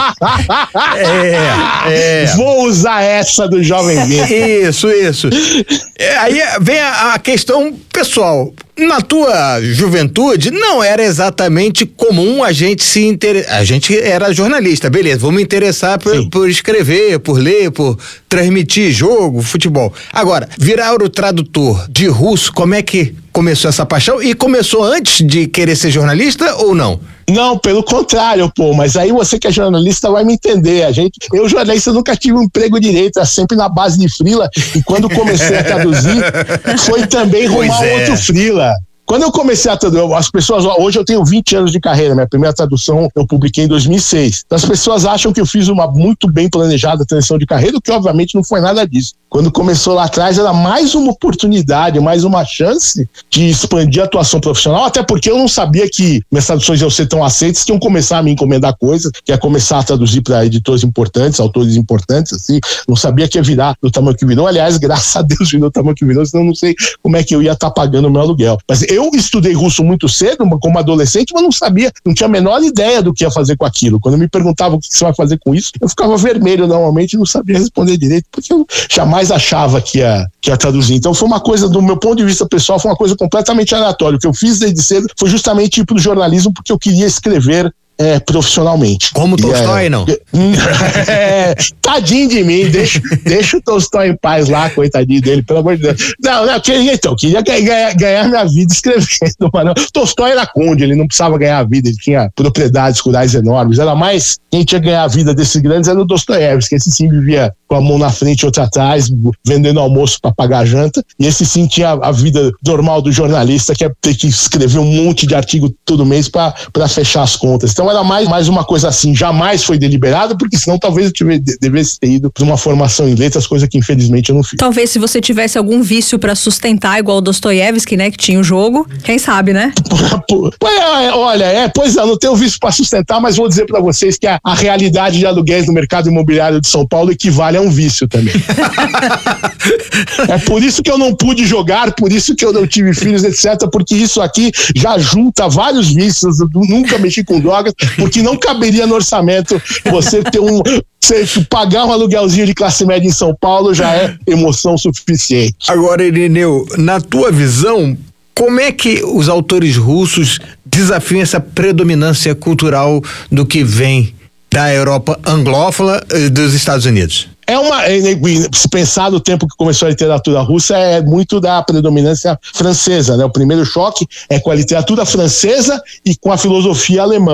é, é... Vou usar essa do jovem vintage. Isso, isso. É, aí vem a, a questão pessoal. Na tua juventude, não era exatamente comum a gente se interessar. A gente era jornalista, beleza, vou me interessar por, por escrever, por ler, por transmitir jogo, futebol. Agora, virar o tradutor de russo, como é que começou essa paixão? E começou antes de querer ser jornalista ou não? Não, pelo contrário, pô, mas aí você que é jornalista vai me entender. A gente, eu, jornalista, nunca tive um emprego direito, era sempre na base de frila, e quando comecei a traduzir, foi também rumar é. outro frila. Quando eu comecei a traduzir, as pessoas, hoje eu tenho vinte anos de carreira, minha primeira tradução eu publiquei em dois mil e seis. Então as pessoas acham que eu fiz uma muito bem planejada transição de carreira, o que obviamente não foi nada disso. Quando começou lá atrás era mais uma oportunidade, mais uma chance de expandir a atuação profissional, até porque eu não sabia que minhas traduções iam ser tão aceitas, que iam começar a me encomendar coisas, que ia começar a traduzir para editores importantes, autores importantes, assim, não sabia que ia virar do tamanho que virou. Aliás, graças a Deus virou do tamanho que virou, senão eu não sei como é que eu ia estar pagando o meu aluguel. Mas eu estudei russo muito cedo, como adolescente, mas não sabia, não tinha a menor ideia do que ia fazer com aquilo. Quando me perguntavam o que você vai fazer com isso, eu ficava vermelho normalmente e não sabia responder direito, porque eu jamais achava que ia, que ia traduzir. Então foi uma coisa, do meu ponto de vista pessoal, foi uma coisa completamente aleatória. O que eu fiz desde cedo foi justamente ir pro jornalismo porque eu queria escrever É, profissionalmente. Como o Tolstói, é, não? É, tadinho de mim, deixa, deixa o Tolstói em paz lá, coitadinho dele, pelo amor de Deus. Não, não, eu queria, então, queria ganhar, ganhar minha vida escrevendo, mano. Tolstói era conde, ele não precisava ganhar a vida, ele tinha propriedades rurais enormes, era mais, quem tinha que ganhar a vida desses grandes era o Dostoiévski, esse sim vivia com a mão na frente e outra atrás, vendendo almoço para pagar a janta, e esse sim tinha a vida normal do jornalista, que é ter que escrever um monte de artigo todo mês para fechar as contas. Então era mais, mais uma coisa assim, jamais foi deliberado, porque senão talvez eu tivesse, devesse ter ido para uma formação em letras, coisa que infelizmente eu não fiz. Talvez se você tivesse algum vício para sustentar, igual o Dostoiévski, né, que tinha o jogo, quem sabe, né? Olha, é, pois é, eu não tenho vício para sustentar, mas vou dizer para vocês que a, a realidade de aluguéis no mercado imobiliário de São Paulo equivale a um vício também. É por isso que eu não pude jogar, por isso que eu não tive filhos, etcétera, porque isso aqui já junta vários vícios. Eu nunca mexi com drogas, porque não caberia no orçamento você ter um... Você pagar um aluguelzinho de classe média em São Paulo já é emoção suficiente. Agora, Irineu, na tua visão, como é que os autores russos desafiam essa predominância cultural do que vem da Europa anglófona e dos Estados Unidos? É uma, se pensar no tempo que começou a literatura russa, é muito da predominância francesa, né? O primeiro choque é com a literatura francesa e com a filosofia alemã.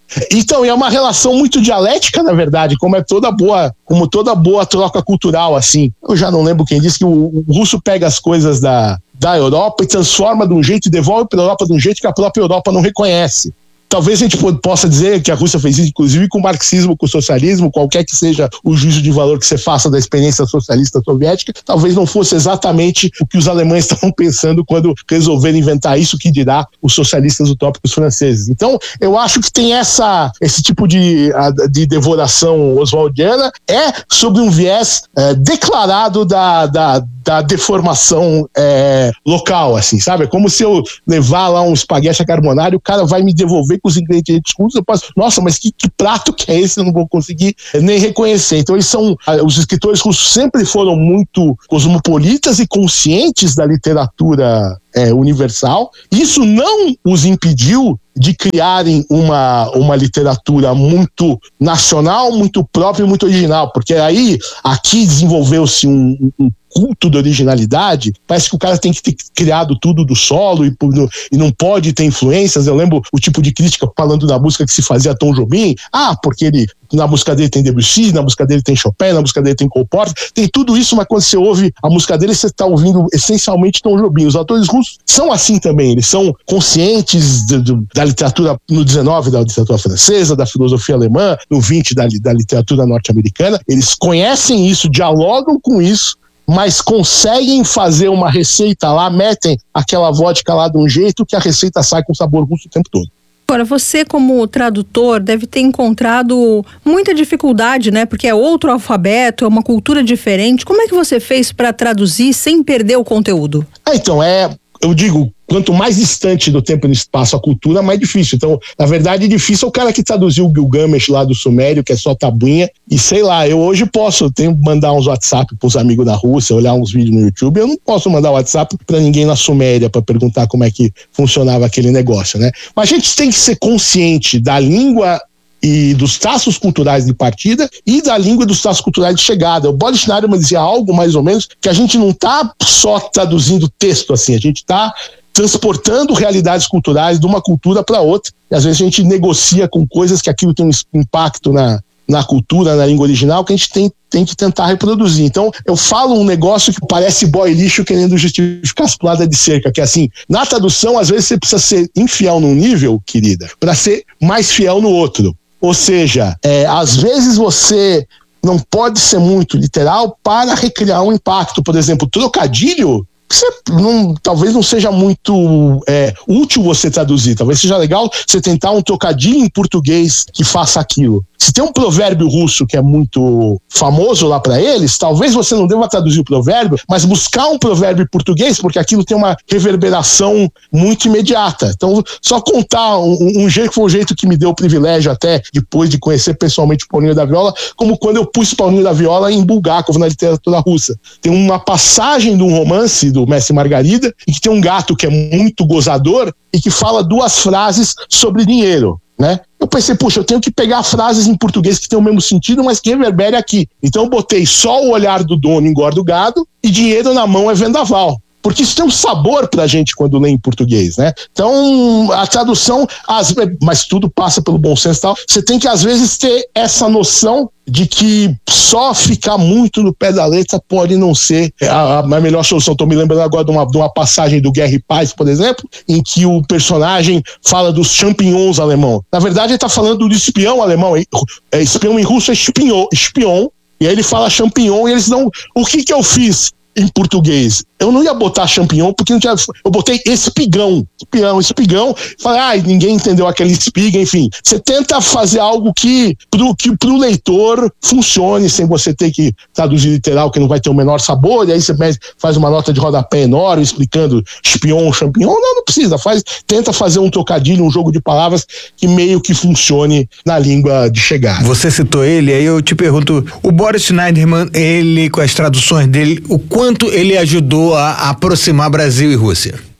Então, é uma relação muito dialética, na verdade, como é toda boa, como toda boa troca cultural, assim. Eu já não lembro quem disse que o, o russo pega as coisas da, da Europa e transforma de um jeito e devolve para a Europa de um jeito que a própria Europa não reconhece. Talvez a gente possa dizer que a Rússia fez isso, inclusive, com o marxismo, com o socialismo, qualquer que seja o juízo de valor que você faça da experiência socialista soviética, talvez não fosse exatamente o que os alemães estavam pensando quando resolveram inventar isso, que dirá os socialistas utópicos franceses. Então, eu acho que tem essa, esse tipo de, de devoração oswaldiana, é sobre um viés é, declarado da, da, da deformação é, local, assim, sabe? É como se eu levar lá um espaguete à carbonara e o cara vai me devolver com os ingredientes russos, eu posso, nossa, mas que, que prato que é esse? Eu não vou conseguir nem reconhecer. Então eles são, os escritores russos sempre foram muito cosmopolitas e conscientes da literatura é, universal. Isso não os impediu de criarem uma, uma literatura muito nacional, muito própria e muito original, porque aí aqui desenvolveu-se um, um culto da originalidade, parece que o cara tem que ter criado tudo do solo e, e não pode ter influências. Eu lembro o tipo de crítica falando da música que se fazia Tom Jobim, ah, porque ele, na música dele tem Debussy, na música dele tem Chopin, na música dele tem Cole Porter, tem tudo isso, mas quando você ouve a música dele, você está ouvindo essencialmente Tom Jobim. Os autores russos são assim também, eles são conscientes de, de, da literatura no dezenove, da literatura francesa, da filosofia alemã, no vinte da, da literatura norte-americana, eles conhecem isso, dialogam com isso, mas conseguem fazer uma receita lá, metem aquela vodka lá de um jeito que a receita sai com sabor russo o tempo todo. Agora, você como tradutor deve ter encontrado muita dificuldade, né? Porque é outro alfabeto, é uma cultura diferente. Como é que você fez para traduzir sem perder o conteúdo? Ah, então, é... Eu digo, quanto mais distante do tempo e do espaço a cultura, mais difícil. Então, na verdade, difícil é o cara que traduziu o Gilgamesh lá do Sumério, que é só tabuinha. E sei lá, eu hoje posso, eu tenho que mandar uns WhatsApp pros amigos da Rússia, olhar uns vídeos no YouTube. Eu não posso mandar WhatsApp para ninguém na Suméria para perguntar como é que funcionava aquele negócio, né? Mas a gente tem que ser consciente da língua e dos traços culturais de partida e da língua e dos traços culturais de chegada. O Boris Schneiderman dizia algo mais ou menos que a gente não está só traduzindo texto assim, a gente está transportando realidades culturais de uma cultura para outra, e às vezes a gente negocia com coisas que aquilo tem um impacto na, na cultura, na língua original, que a gente tem, tem que tentar reproduzir. Então, eu falo um negócio que parece boy lixo querendo justificar as puladas de cerca, que é assim, na tradução, às vezes você precisa ser infiel num nível, querida, para ser mais fiel no outro. Ou seja, é, às vezes você não pode ser muito literal para recriar um impacto. Por exemplo, trocadilho, você não, talvez não seja muito é, útil você traduzir. Talvez seja legal você tentar um trocadilho em português que faça aquilo. Se tem um provérbio russo que é muito famoso lá para eles, talvez você não deva traduzir o provérbio, mas buscar um provérbio em português, porque aquilo tem uma reverberação muito imediata. Então, só contar um, um jeito que foi o jeito que me deu o privilégio até depois de conhecer pessoalmente o Paulinho da Viola, como quando eu pus Paulinho da Viola em Bulgakov, na literatura russa. Tem uma passagem de um romance do Mestre Margarida, em que tem um gato que é muito gozador e que fala duas frases sobre dinheiro, né? Eu pensei, puxa, eu tenho que pegar frases em português que tem o mesmo sentido, mas que reverbere aqui. Então eu botei só o olhar do dono engorda o gado e dinheiro na mão é vendaval. Porque isso tem um sabor pra gente quando lê em português, né? Então, a tradução, as, mas tudo passa pelo bom senso e tal, você tem que, às vezes, ter essa noção de que só ficar muito no pé da letra pode não ser a, a melhor solução. Estou me lembrando agora de uma, de uma passagem do Guerra e Paz, por exemplo, em que o personagem fala dos champignons alemão. Na verdade, ele está falando do espião alemão. É, espião em russo é espion, espion, e aí ele fala champignon e eles não... O que que eu fiz em português? Eu não ia botar champignon, porque não tinha, eu botei espigão, espigão, espigão, falei, ah, ninguém entendeu aquele espiga, enfim. Você tenta fazer algo que pro, que pro leitor funcione, sem você ter que traduzir literal, que não vai ter o menor sabor, e aí você faz uma nota de rodapé enorme, explicando espion, champignon. Não, não precisa, faz, tenta fazer um trocadilho, um jogo de palavras que meio que funcione na língua de chegada. Você citou ele, aí eu te pergunto, o Boris Schneiderman, ele, com as traduções dele, o quanto ele ajudou a aproximar Brasil e Rússia?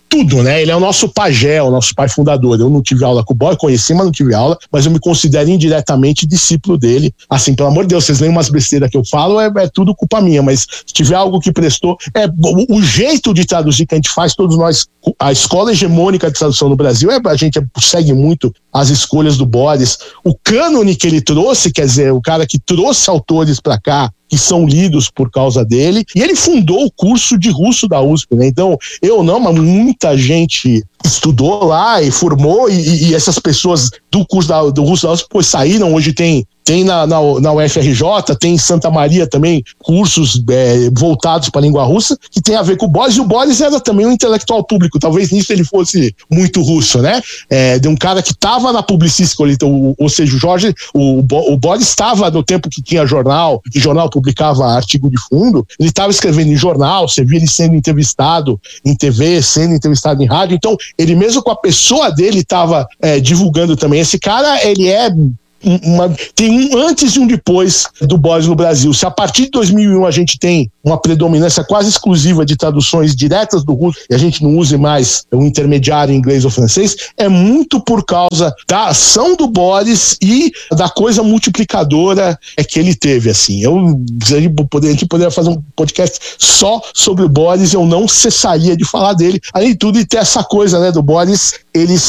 tudo, né? Ele é o nosso pajé, o nosso pai fundador. Eu não tive aula com o Boris, conheci, mas não tive aula, mas eu me considero indiretamente discípulo dele. Assim, pelo amor de Deus, vocês leem umas besteiras que eu falo, é, é tudo culpa minha, mas se tiver algo que prestou, é o, o jeito de traduzir que a gente faz, todos nós, a escola hegemônica de tradução no Brasil, é, a gente segue muito as escolhas do Boris. O cânone que ele trouxe, quer dizer, o cara que trouxe autores para cá, que são lidos por causa dele, e ele fundou o curso de russo da U S P, né? Então, eu não, mas muita gente estudou lá e formou, e, e essas pessoas do curso da, do russo da U S P pô, saíram, hoje tem Tem na, na, na U F R J, tem em Santa Maria também cursos é, voltados para a língua russa, que tem a ver com o Boris, e o Boris era também um intelectual público, talvez nisso ele fosse muito russo, né? É, de um cara que estava na Publicística, ou, ou seja, o Jorge, o, o Boris estava no tempo que tinha jornal, que jornal publicava artigo de fundo, ele estava escrevendo em jornal, você via ele sendo entrevistado em T V, sendo entrevistado em rádio, então ele mesmo com a pessoa dele estava é, divulgando também. Esse cara, ele é Uma, tem um antes e um depois do Boris no Brasil. Se a partir de dois mil e um a gente tem uma predominância quase exclusiva de traduções diretas do russo e a gente não use mais o intermediário inglês ou francês, é muito por causa da ação do Boris e da coisa multiplicadora é que ele teve, assim. Eu a gente poderia fazer um podcast só sobre o Boris, eu não cessaria de falar dele, além de tudo, e ter essa coisa, né, do Boris, ele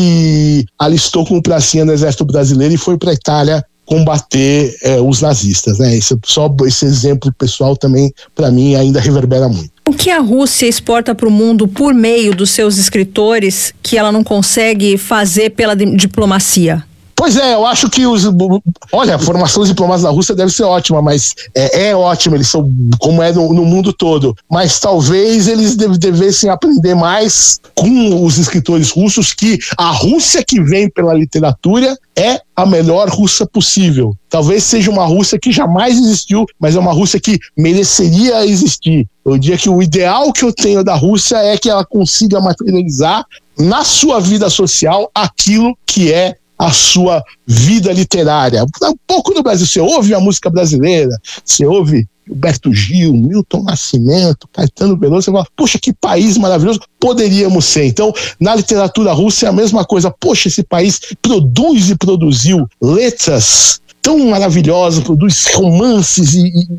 se alistou com pracinha no exército brasileiro e foi para a Itália combater é, os nazistas, né? Esse, só esse exemplo pessoal também, para mim, ainda reverbera muito. O que a Rússia exporta para o mundo por meio dos seus escritores que ela não consegue fazer pela diplomacia? Pois é, eu acho que os... Olha, a formação dos diplomatas na Rússia deve ser ótima, mas é, é ótima, eles são como é no, no mundo todo. Mas talvez eles deve, devessem aprender mais com os escritores russos que a Rússia que vem pela literatura é a melhor Rússia possível. Talvez seja uma Rússia que jamais existiu, mas é uma Rússia que mereceria existir. Eu diria que o ideal que eu tenho da Rússia é que ela consiga materializar na sua vida social aquilo que é a sua vida literária. Um pouco no Brasil, você ouve a música brasileira, você ouve Gilberto Gil, Milton Nascimento, Caetano Veloso, você fala, poxa, que país maravilhoso poderíamos ser. Então, na literatura russa é a mesma coisa. Poxa, esse país produz e produziu letras tão maravilhosas, produz romances e, e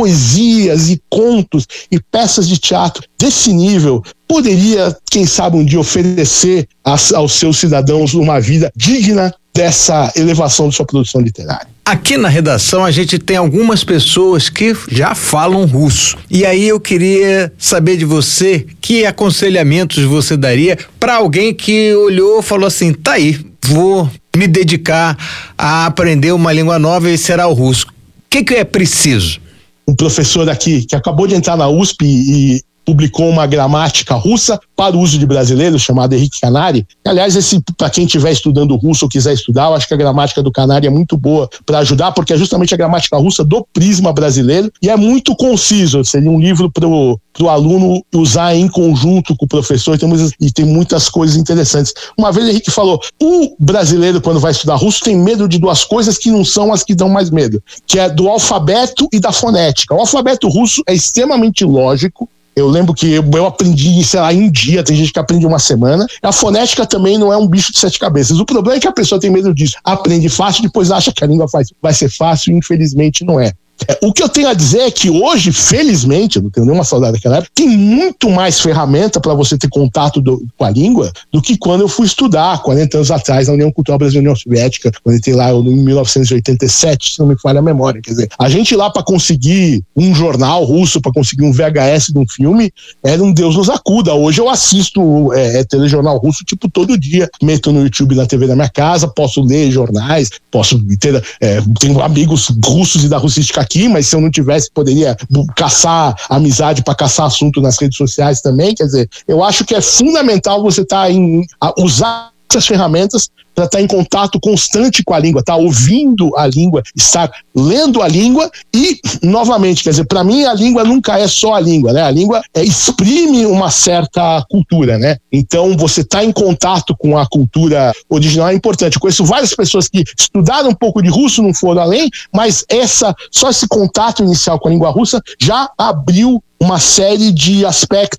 poesias e contos e peças de teatro desse nível. Poderia, quem sabe, um dia oferecer a, aos seus cidadãos uma vida digna dessa elevação de sua produção literária. Aqui na redação a gente tem algumas pessoas que já falam russo. E aí eu queria saber de você que aconselhamentos você daria para alguém que olhou e falou assim, tá aí, vou me dedicar a aprender uma língua nova e será o russo. O que que é preciso? Um professor aqui que acabou de entrar na U S P e publicou uma gramática russa para o uso de brasileiros, chamado Henrique Canari. Aliás, esse, para quem estiver estudando russo ou quiser estudar, eu acho que a gramática do Canari é muito boa para ajudar, porque é justamente a gramática russa do prisma brasileiro e é muito conciso. Seria um livro para o aluno usar em conjunto com o professor, e tem, muitas, e tem muitas coisas interessantes. Uma vez Henrique falou, o brasileiro, quando vai estudar russo, tem medo de duas coisas que não são as que dão mais medo, que é do alfabeto e da fonética. O alfabeto russo é extremamente lógico. Eu lembro que eu, eu aprendi, sei lá, em um dia, tem gente que aprende uma semana. A fonética também não é um bicho de sete cabeças. O problema é que a pessoa tem medo disso. Aprende fácil, depois acha que a língua faz, vai ser fácil, e infelizmente não é. É, o que eu tenho a dizer é que hoje, felizmente, eu não tenho nenhuma saudade daquela época, tem muito mais ferramenta para você ter contato do, com a língua do que quando eu fui estudar quarenta anos atrás na União Cultural Brasileira e União Soviética, quando eu entrei lá em mil novecentos e oitenta e sete, se não me falha a memória. Quer dizer, a gente lá para conseguir um jornal russo, para conseguir um V H S de um filme, era um Deus nos acuda. Hoje eu assisto é, é, telejornal russo tipo todo dia, meto no YouTube, na T V da minha casa, posso ler jornais, posso ter, é, tenho amigos russos e da russística aqui, mas se eu não tivesse, poderia caçar amizade para caçar assunto nas redes sociais também. Quer dizer, eu acho que é fundamental você estar tá em a, usar essas ferramentas para estar tá em contato constante com a língua, estar tá ouvindo a língua, estar lendo a língua e, novamente, quer dizer, para mim a língua nunca é só a língua, né? A língua é, exprime uma certa cultura, né? Então, você estar tá em contato com a cultura original é importante. Eu conheço várias pessoas que estudaram um pouco de russo, não foram além, mas essa, só esse contato inicial com a língua russa já abriu uma série de aspectos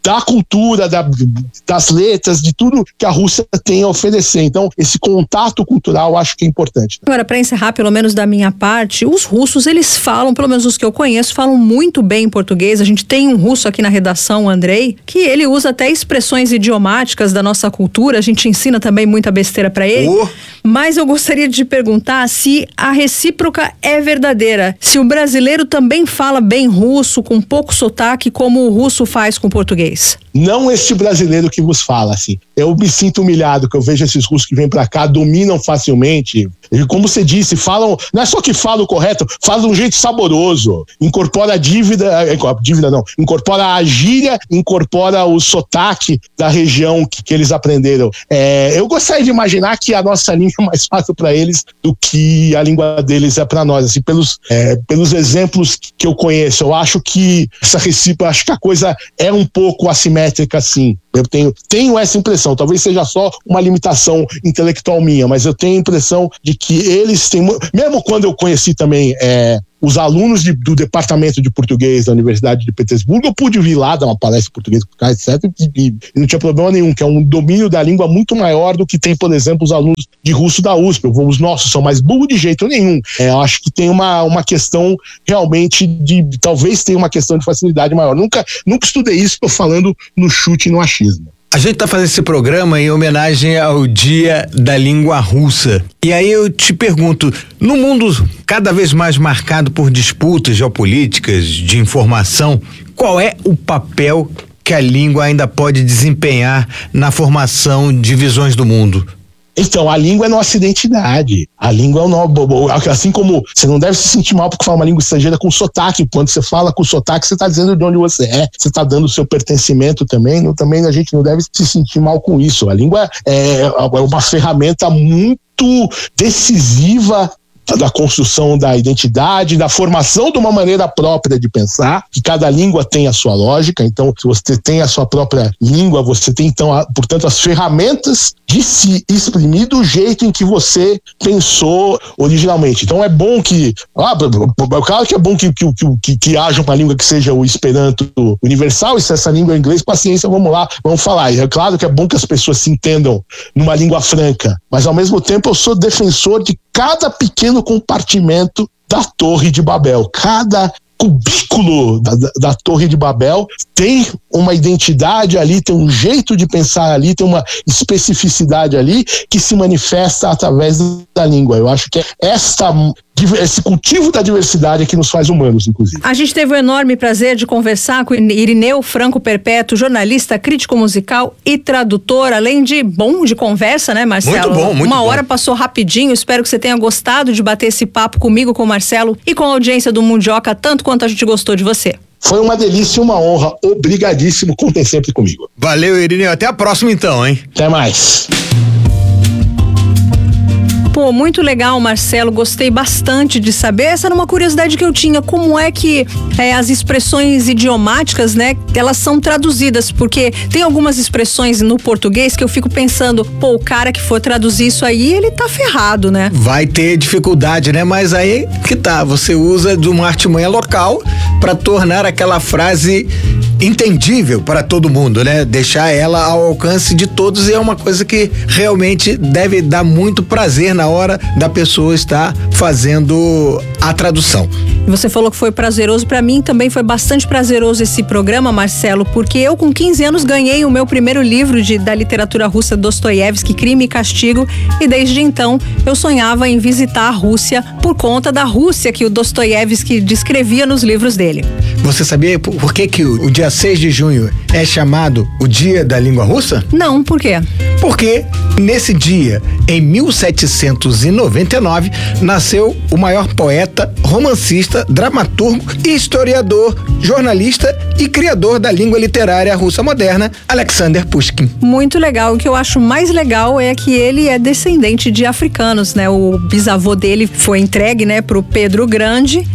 da cultura, da, das letras, de tudo que a Rússia tem a oferecer. Então, esse contato cultural eu acho que é importante. Agora, para encerrar, pelo menos da minha parte, os russos, eles falam, pelo menos os que eu conheço, falam muito bem português. A gente tem um russo aqui na redação, o Andrei, que ele usa até expressões idiomáticas da nossa cultura. A gente ensina também muita besteira para ele. Oh. Mas eu gostaria de perguntar se a recíproca é verdadeira. Se o brasileiro também fala bem russo, com pouco sotaque, como o russo faz com o português. Não este brasileiro que vos fala, assim. Eu me sinto humilhado que eu vejo esses russos que vêm pra cá, dominam facilmente. E como você disse, falam, não é só que falam o correto, falam de um jeito saboroso. Incorpora a dívida, dívida não, incorpora a gíria, incorpora o sotaque da região que, que eles aprenderam. É, eu gostaria de imaginar que a nossa língua é mais fácil para eles do que a língua deles é para nós. Assim, pelos, é, pelos exemplos que eu conheço, eu acho que essa recíproca, acho que a coisa é um pouco assimétrica, sim. Eu tenho, tenho essa impressão, talvez seja só uma limitação intelectual minha, mas eu tenho a impressão de que eles têm, mesmo quando eu conheci também é, os alunos de, do departamento de português da Universidade de Petersburgo, eu pude vir lá dar uma palestra em português, etcétera, e, e não tinha problema nenhum, que é um domínio da língua muito maior do que tem, por exemplo, os alunos de russo da U S P. Os nossos são mais burros de jeito nenhum. É, eu acho que tem uma, uma questão realmente de, talvez tenha uma questão de facilidade maior. Nunca, nunca estudei isso, estou falando no chute e no achismo. A gente está fazendo esse programa em homenagem ao Dia da Língua Russa. E aí eu te pergunto, no mundo cada vez mais marcado por disputas geopolíticas, de informação, qual é o papel que a língua ainda pode desempenhar na formação de visões do mundo? Então, a língua é nossa identidade. A língua é o nosso. Assim como você não deve se sentir mal porque fala uma língua estrangeira com sotaque. Quando você fala com sotaque, você está dizendo de onde você é. Você está dando o seu pertencimento também. Não, também a gente não deve se sentir mal com isso. A língua é, é uma ferramenta muito decisiva da construção da identidade, da formação de uma maneira própria de pensar, que cada língua tem a sua lógica. Então, se você tem a sua própria língua, você tem, então, a, portanto, as ferramentas de se exprimir do jeito em que você pensou originalmente. Então, é bom que, ah, claro que é bom que, que, que, que haja uma língua que seja o Esperanto universal, e se essa língua é inglês, paciência, vamos lá, vamos falar. E é claro que é bom que as pessoas se entendam numa língua franca, mas, ao mesmo tempo, eu sou defensor de cada pequeno compartimento da Torre de Babel. Cada cubículo da, da, da Torre de Babel tem uma identidade ali, tem um jeito de pensar ali, tem uma especificidade ali que se manifesta através da língua. Eu acho que é esta, esse cultivo da diversidade que nos faz humanos, inclusive. A gente teve o enorme prazer de conversar com Irineu Franco Perpétuo, jornalista, crítico musical e tradutor, além de bom de conversa, né, Marcelo? Muito bom, muito Uma bom. hora passou rapidinho, espero que você tenha gostado de bater esse papo comigo, com o Marcelo e com a audiência do Mundioca, tanto quanto a gente gostou de você. Foi uma delícia e uma honra. Obrigadíssimo, contem sempre comigo. Valeu, Irineu. Até a próxima então, hein? Até mais. Pô, muito legal, Marcelo, gostei bastante de saber. Essa era uma curiosidade que eu tinha, como é que é, as expressões idiomáticas, né, elas são traduzidas, porque tem algumas expressões no português que eu fico pensando, pô, o cara que for traduzir isso aí, ele tá ferrado, né? Vai ter dificuldade, né? Mas aí que tá, você usa de uma artimanha local para tornar aquela frase entendível para todo mundo, né? Deixar ela ao alcance de todos, e é uma coisa que realmente deve dar muito prazer na hora da pessoa estar fazendo a tradução. Você falou que foi prazeroso, para mim também foi bastante prazeroso esse programa, Marcelo, porque eu com quinze anos ganhei o meu primeiro livro de, da literatura russa, Dostoiévski, Crime e Castigo, e desde então eu sonhava em visitar a Rússia por conta da Rússia que o Dostoiévski descrevia nos livros dele. Você sabia por, por que que o, o dia seis de junho é chamado o Dia da Língua Russa? Não, por quê? Porque nesse dia, em mil setecentos e noventa e nove, nasceu o maior poeta, romancista, dramaturgo, historiador, jornalista e criador da língua literária russa moderna, Alexander Pushkin. Muito legal. O que eu acho mais legal é que ele é descendente de africanos, né? O bisavô dele foi entregue, né, pro Pedro Grande.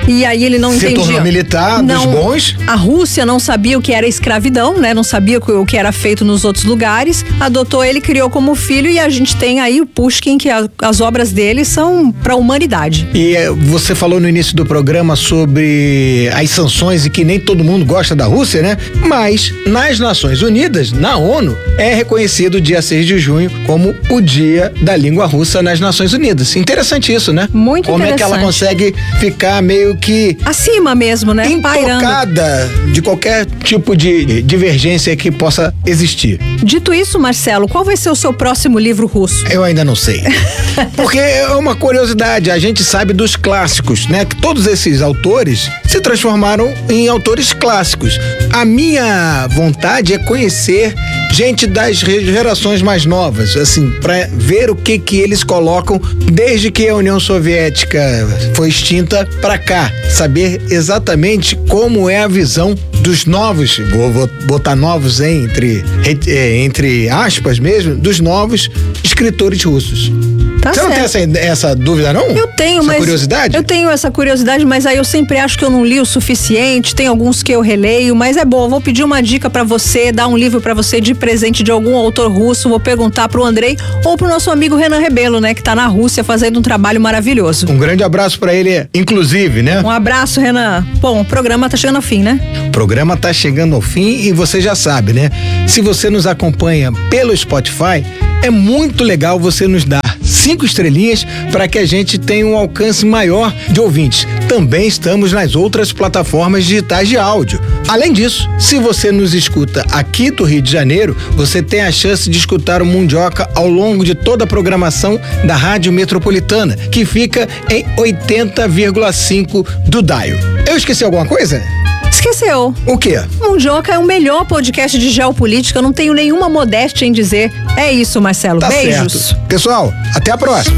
E aí ele não Se entendia. tornou militar, não, dos bons. A Rússia não sabia o que era escravidão, né? Não sabia o que era feito nos outros lugares. Adotou ele, criou como filho, e a gente tem aí o Pushkin, que a, as obras dele são para a humanidade. E eh, você falou no início do programa sobre as sanções e que nem todo mundo gosta da Rússia, né? Mas nas Nações Unidas, na ONU, é reconhecido o dia seis de junho como o dia da língua russa nas Nações Unidas. Interessante isso, né? Muito Como interessante. é que ela consegue ficar meio que acima mesmo, né? intocada de qualquer tipo de divergência que possa existir. Dito isso, Marcelo, qual vai ser o seu próximo livro russo? Eu ainda não sei. Porque é uma curiosidade, a gente sabe dos clássicos, né? Que todos esses autores se transformaram em autores clássicos. A minha vontade é conhecer gente das gerações mais novas, assim, para ver o que que eles colocam desde que a União Soviética foi extinta para cá, saber exatamente como é a visão dos novos, vou, vou botar novos entre entre aspas mesmo, dos novos escritores russos. Tá Você certo. não tem essa, essa dúvida, não? Eu tenho, essa mas... curiosidade? Eu tenho essa curiosidade, mas aí eu sempre acho que eu não li o suficiente, tem alguns que eu releio, mas é bom, eu vou pedir uma dica pra você, dar um livro pra você de presente de algum autor russo, vou perguntar pro Andrei ou pro nosso amigo Renan Rebelo, né, que tá na Rússia fazendo um trabalho maravilhoso. Um grande abraço pra ele, inclusive, né? Um abraço, Renan. Bom, o programa tá chegando ao fim, né? O programa tá chegando ao fim e você já sabe, né? Se você nos acompanha pelo Spotify, é muito legal você nos dar cinco estrelinhas para que a gente tenha um alcance maior de ouvintes. Também estamos nas outras plataformas digitais de áudio. Além disso, se você nos escuta aqui do Rio de Janeiro, você tem a chance de escutar o Mundioca ao longo de toda a programação da Rádio Metropolitana, que fica em oitenta vírgula cinco do dial. Eu esqueci alguma coisa? Esqueceu. O quê? Mundioca é o melhor podcast de geopolítica, eu não tenho nenhuma modéstia em dizer. É isso, Marcelo. Tá Beijos. certo. Pessoal, até a próxima.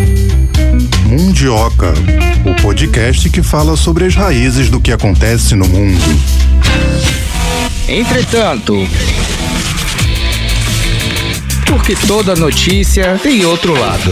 Mundioca, o podcast que fala sobre as raízes do que acontece no mundo. Entretanto, porque toda notícia tem outro lado.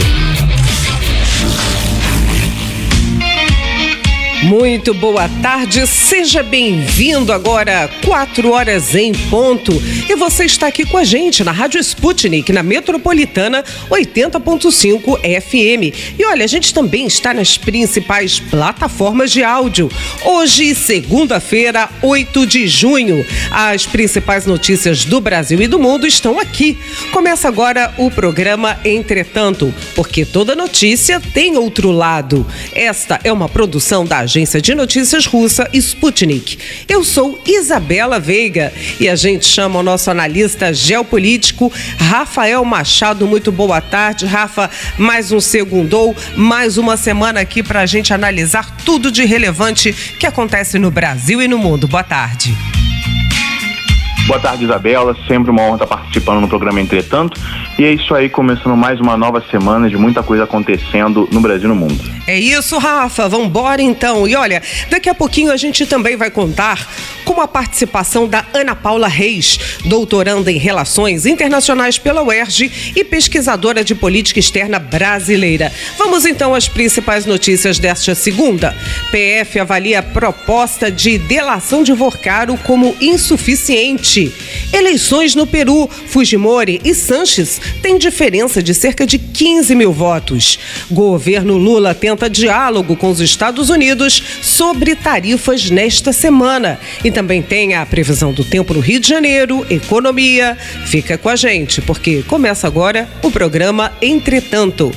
Muito boa tarde, seja bem-vindo agora, quatro horas em ponto. E você está aqui com a gente na Rádio Sputnik, na Metropolitana oitenta ponto cinco F M. E olha, a gente também está nas principais plataformas de áudio. Hoje, segunda-feira, oito de junho, as principais notícias do Brasil e do mundo estão aqui. Começa agora o programa Entretanto, porque toda notícia tem outro lado. Esta é uma produção da Agência de Notícias Russa Sputnik. Eu sou Isabela Veiga e a gente chama o nosso analista geopolítico Rafael Machado. Muito boa tarde, Rafa. Mais um segundou, mais uma semana aqui para a gente analisar tudo de relevante que acontece no Brasil e no mundo. Boa tarde. Boa tarde, Isabela. Sempre uma honra estar participando no programa Entretanto. E é isso aí, começando mais uma nova semana de muita coisa acontecendo no Brasil e no mundo. É isso, Rafa. Vambora então. E olha, daqui a pouquinho a gente também vai contar com a participação da Ana Paula Reis, doutoranda em Relações Internacionais pela U E R J e pesquisadora de política externa brasileira. Vamos então às principais notícias desta segunda. P F avalia a proposta de delação de Vorcaro como insuficiente. Eleições no Peru, Fujimori e Sanches têm diferença de cerca de quinze mil votos. Governo Lula tenta diálogo com os Estados Unidos sobre tarifas nesta semana. E também tem a previsão do tempo no Rio de Janeiro, economia. Fica com a gente, porque começa agora o programa Entretanto.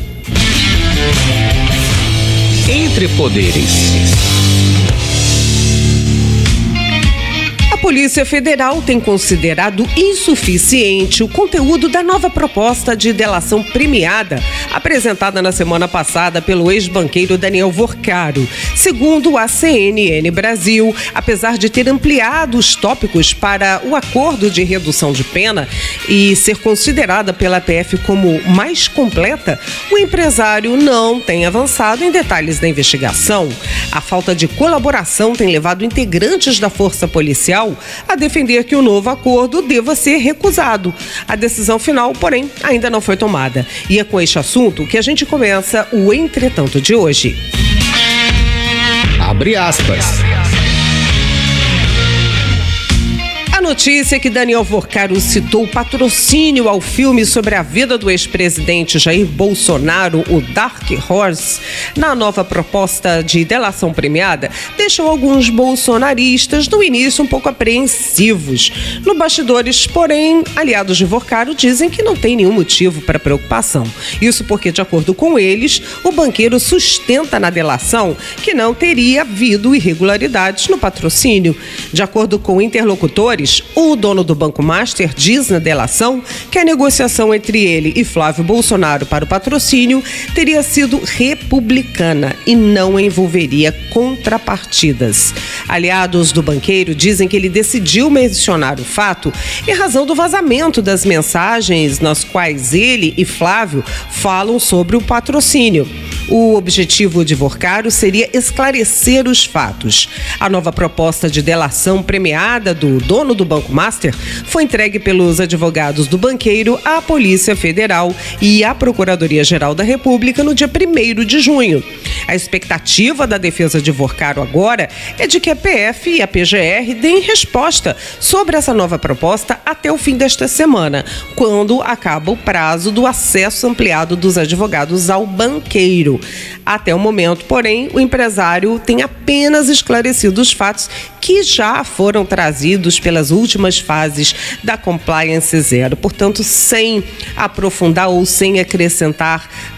Entre poderes. A Polícia Federal tem considerado insuficiente o conteúdo da nova proposta de delação premiada apresentada na semana passada pelo ex-banqueiro Daniel Vorcaro. Segundo a C N N Brasil, apesar de ter ampliado os tópicos para o acordo de redução de pena e ser considerada pela P F como mais completa, o empresário não tem avançado em detalhes da investigação. A falta de colaboração tem levado integrantes da Força Policial a defender que o novo acordo deva ser recusado. A decisão final, porém, ainda não foi tomada. E é com este assunto que a gente começa o Entretanto de hoje. Abre aspas. A notícia é que Daniel Vorcaro citou o patrocínio ao filme sobre a vida do ex-presidente Jair Bolsonaro, o Dark Horse, na nova proposta de delação premiada, deixou alguns bolsonaristas no início um pouco apreensivos. No bastidores, porém, aliados de Vorcaro dizem que não tem nenhum motivo para preocupação. Isso porque, de acordo com eles, o banqueiro sustenta na delação que não teria havido irregularidades no patrocínio. De acordo com interlocutores, o dono do Banco Master diz na delação que a negociação entre ele e Flávio Bolsonaro para o patrocínio teria sido republicana e não envolveria contrapartidas. Aliados do banqueiro dizem que ele decidiu mencionar o fato em razão do vazamento das mensagens nas quais ele e Flávio falam sobre o patrocínio. O objetivo de Vorcaro seria esclarecer os fatos. A nova proposta de delação premiada do dono do Banco Master foi entregue pelos advogados do banqueiro à Polícia Federal e à Procuradoria-Geral da República no dia primeiro de junho. A expectativa da defesa de Vorcaro agora é de que a P F e a P G R deem resposta sobre essa nova proposta até o fim desta semana, quando acaba o prazo do acesso ampliado dos advogados ao banqueiro. Até o momento, porém, o empresário tem apenas esclarecido os fatos que já foram trazidos pelas últimas fases da Compliance Zero, portanto, sem aprofundar ou sem acrescentar